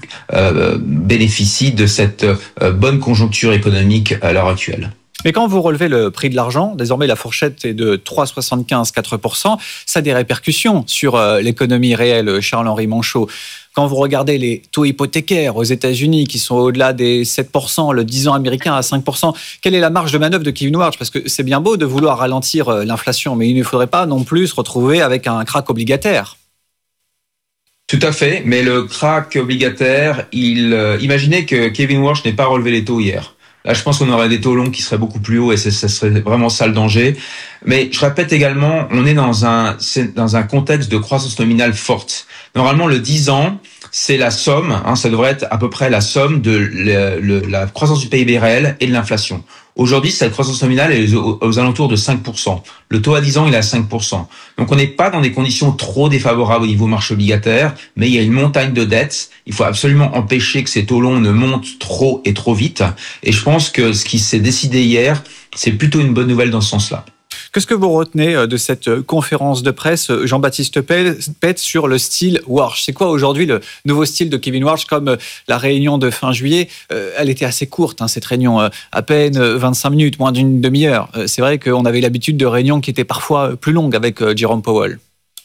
bénéficie de cette bonne conjoncture économique à l'heure actuelle. Mais quand vous relevez le prix de l'argent, désormais la fourchette est de 3,75-4%, ça a des répercussions sur l'économie réelle, Charles-Henri Monchot. Quand vous regardez les taux hypothécaires aux États-Unis qui sont au-delà des 7%, le 10 ans américain à 5%, quelle est la marge de manœuvre de Kevin Warsh ? Parce que c'est bien beau de vouloir ralentir l'inflation, mais il ne faudrait pas non plus se retrouver avec un krach obligataire. Tout à fait, mais le krach obligataire, imaginez que Kevin Warsh n'ait pas relevé les taux hier. Là, je pense qu'on aurait des taux longs qui seraient beaucoup plus hauts et ça serait vraiment ça le danger. Mais je répète également, on est dans un contexte de croissance nominale forte. Normalement, le 10 ans, c'est la somme, ça devrait être à peu près la somme de la croissance du PIB réel et de l'inflation. Aujourd'hui, cette croissance nominale est aux alentours de 5%. Le taux à 10 ans, il est à 5%. Donc, on n'est pas dans des conditions trop défavorables au niveau marché obligataire, mais il y a une montagne de dettes. Il faut absolument empêcher que ces taux longs ne montent trop et trop vite. Et je pense que ce qui s'est décidé hier, c'est plutôt une bonne nouvelle dans ce sens-là. Qu'est-ce que vous retenez de cette conférence de presse, Jean-Baptiste Pett, sur le style Warsh ? C'est quoi aujourd'hui le nouveau style de Kevin Warsh, comme la réunion de fin juillet ? Elle était assez courte, cette réunion, à peine 25 minutes, moins d'une demi-heure. C'est vrai qu'on avait l'habitude de réunions qui étaient parfois plus longues avec Jerome Powell.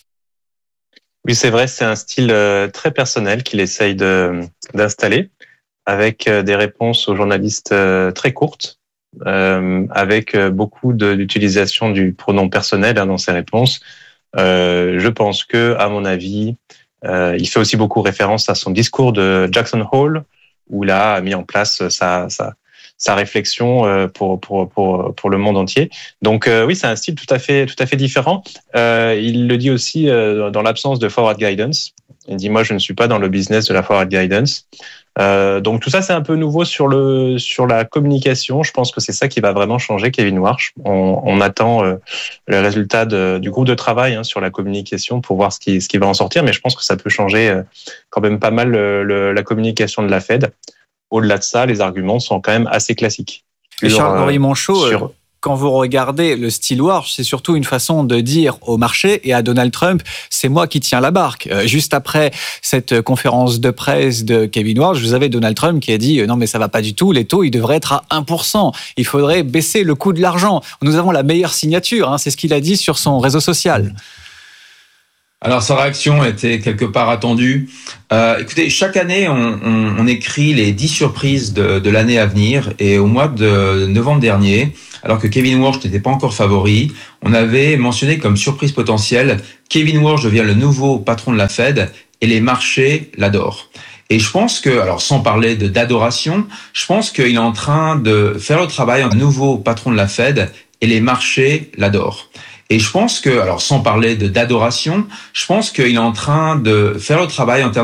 Oui, c'est vrai, c'est un style très personnel qu'il essaye d'installer, avec des réponses aux journalistes très courtes. Avec beaucoup d'utilisation du pronom personnel dans ses réponses. Je pense que, à mon avis, il fait aussi beaucoup référence à son discours de Jackson Hole, où il a mis en place sa réflexion pour le monde entier. Donc oui, c'est un style tout à fait différent. Il le dit aussi dans l'absence de forward guidance. Il dit moi je ne suis pas dans le business de la forward guidance. Donc tout ça c'est un peu nouveau sur la communication. Je pense que c'est ça qui va vraiment changer Kevin Warsh. On attend le résultat du groupe de travail sur la communication pour voir ce qui va en sortir, mais je pense que ça peut changer quand même pas mal la communication de la Fed. Au-delà de ça, les arguments sont quand même assez classiques. Et Charles-Henri Monchot, quand vous regardez le style Warsh, c'est surtout une façon de dire au marché et à Donald Trump, c'est moi qui tiens la barque. Juste après cette conférence de presse de Kevin Warsh, vous avez Donald Trump qui a dit non mais ça va pas du tout, les taux ils devraient être à 1%. Il faudrait baisser le coût de l'argent. Nous avons la meilleure signature, c'est ce qu'il a dit sur son réseau social. Alors, sa réaction était quelque part attendue. Écoutez, chaque année, on écrit les 10 surprises de l'année à venir. Et au mois de novembre dernier, alors que Kevin Warsh n'était pas encore favori, on avait mentionné comme surprise potentielle Kevin Warsh devient le nouveau patron de la Fed et les marchés l'adorent. Et je pense que, alors sans parler d'adoration, je pense qu'il est en train de faire le travail en nouveau patron de la Fed et les marchés l'adorent. Et je pense que, alors sans parler d'adoration, je pense qu'il est en train de faire le travail en termes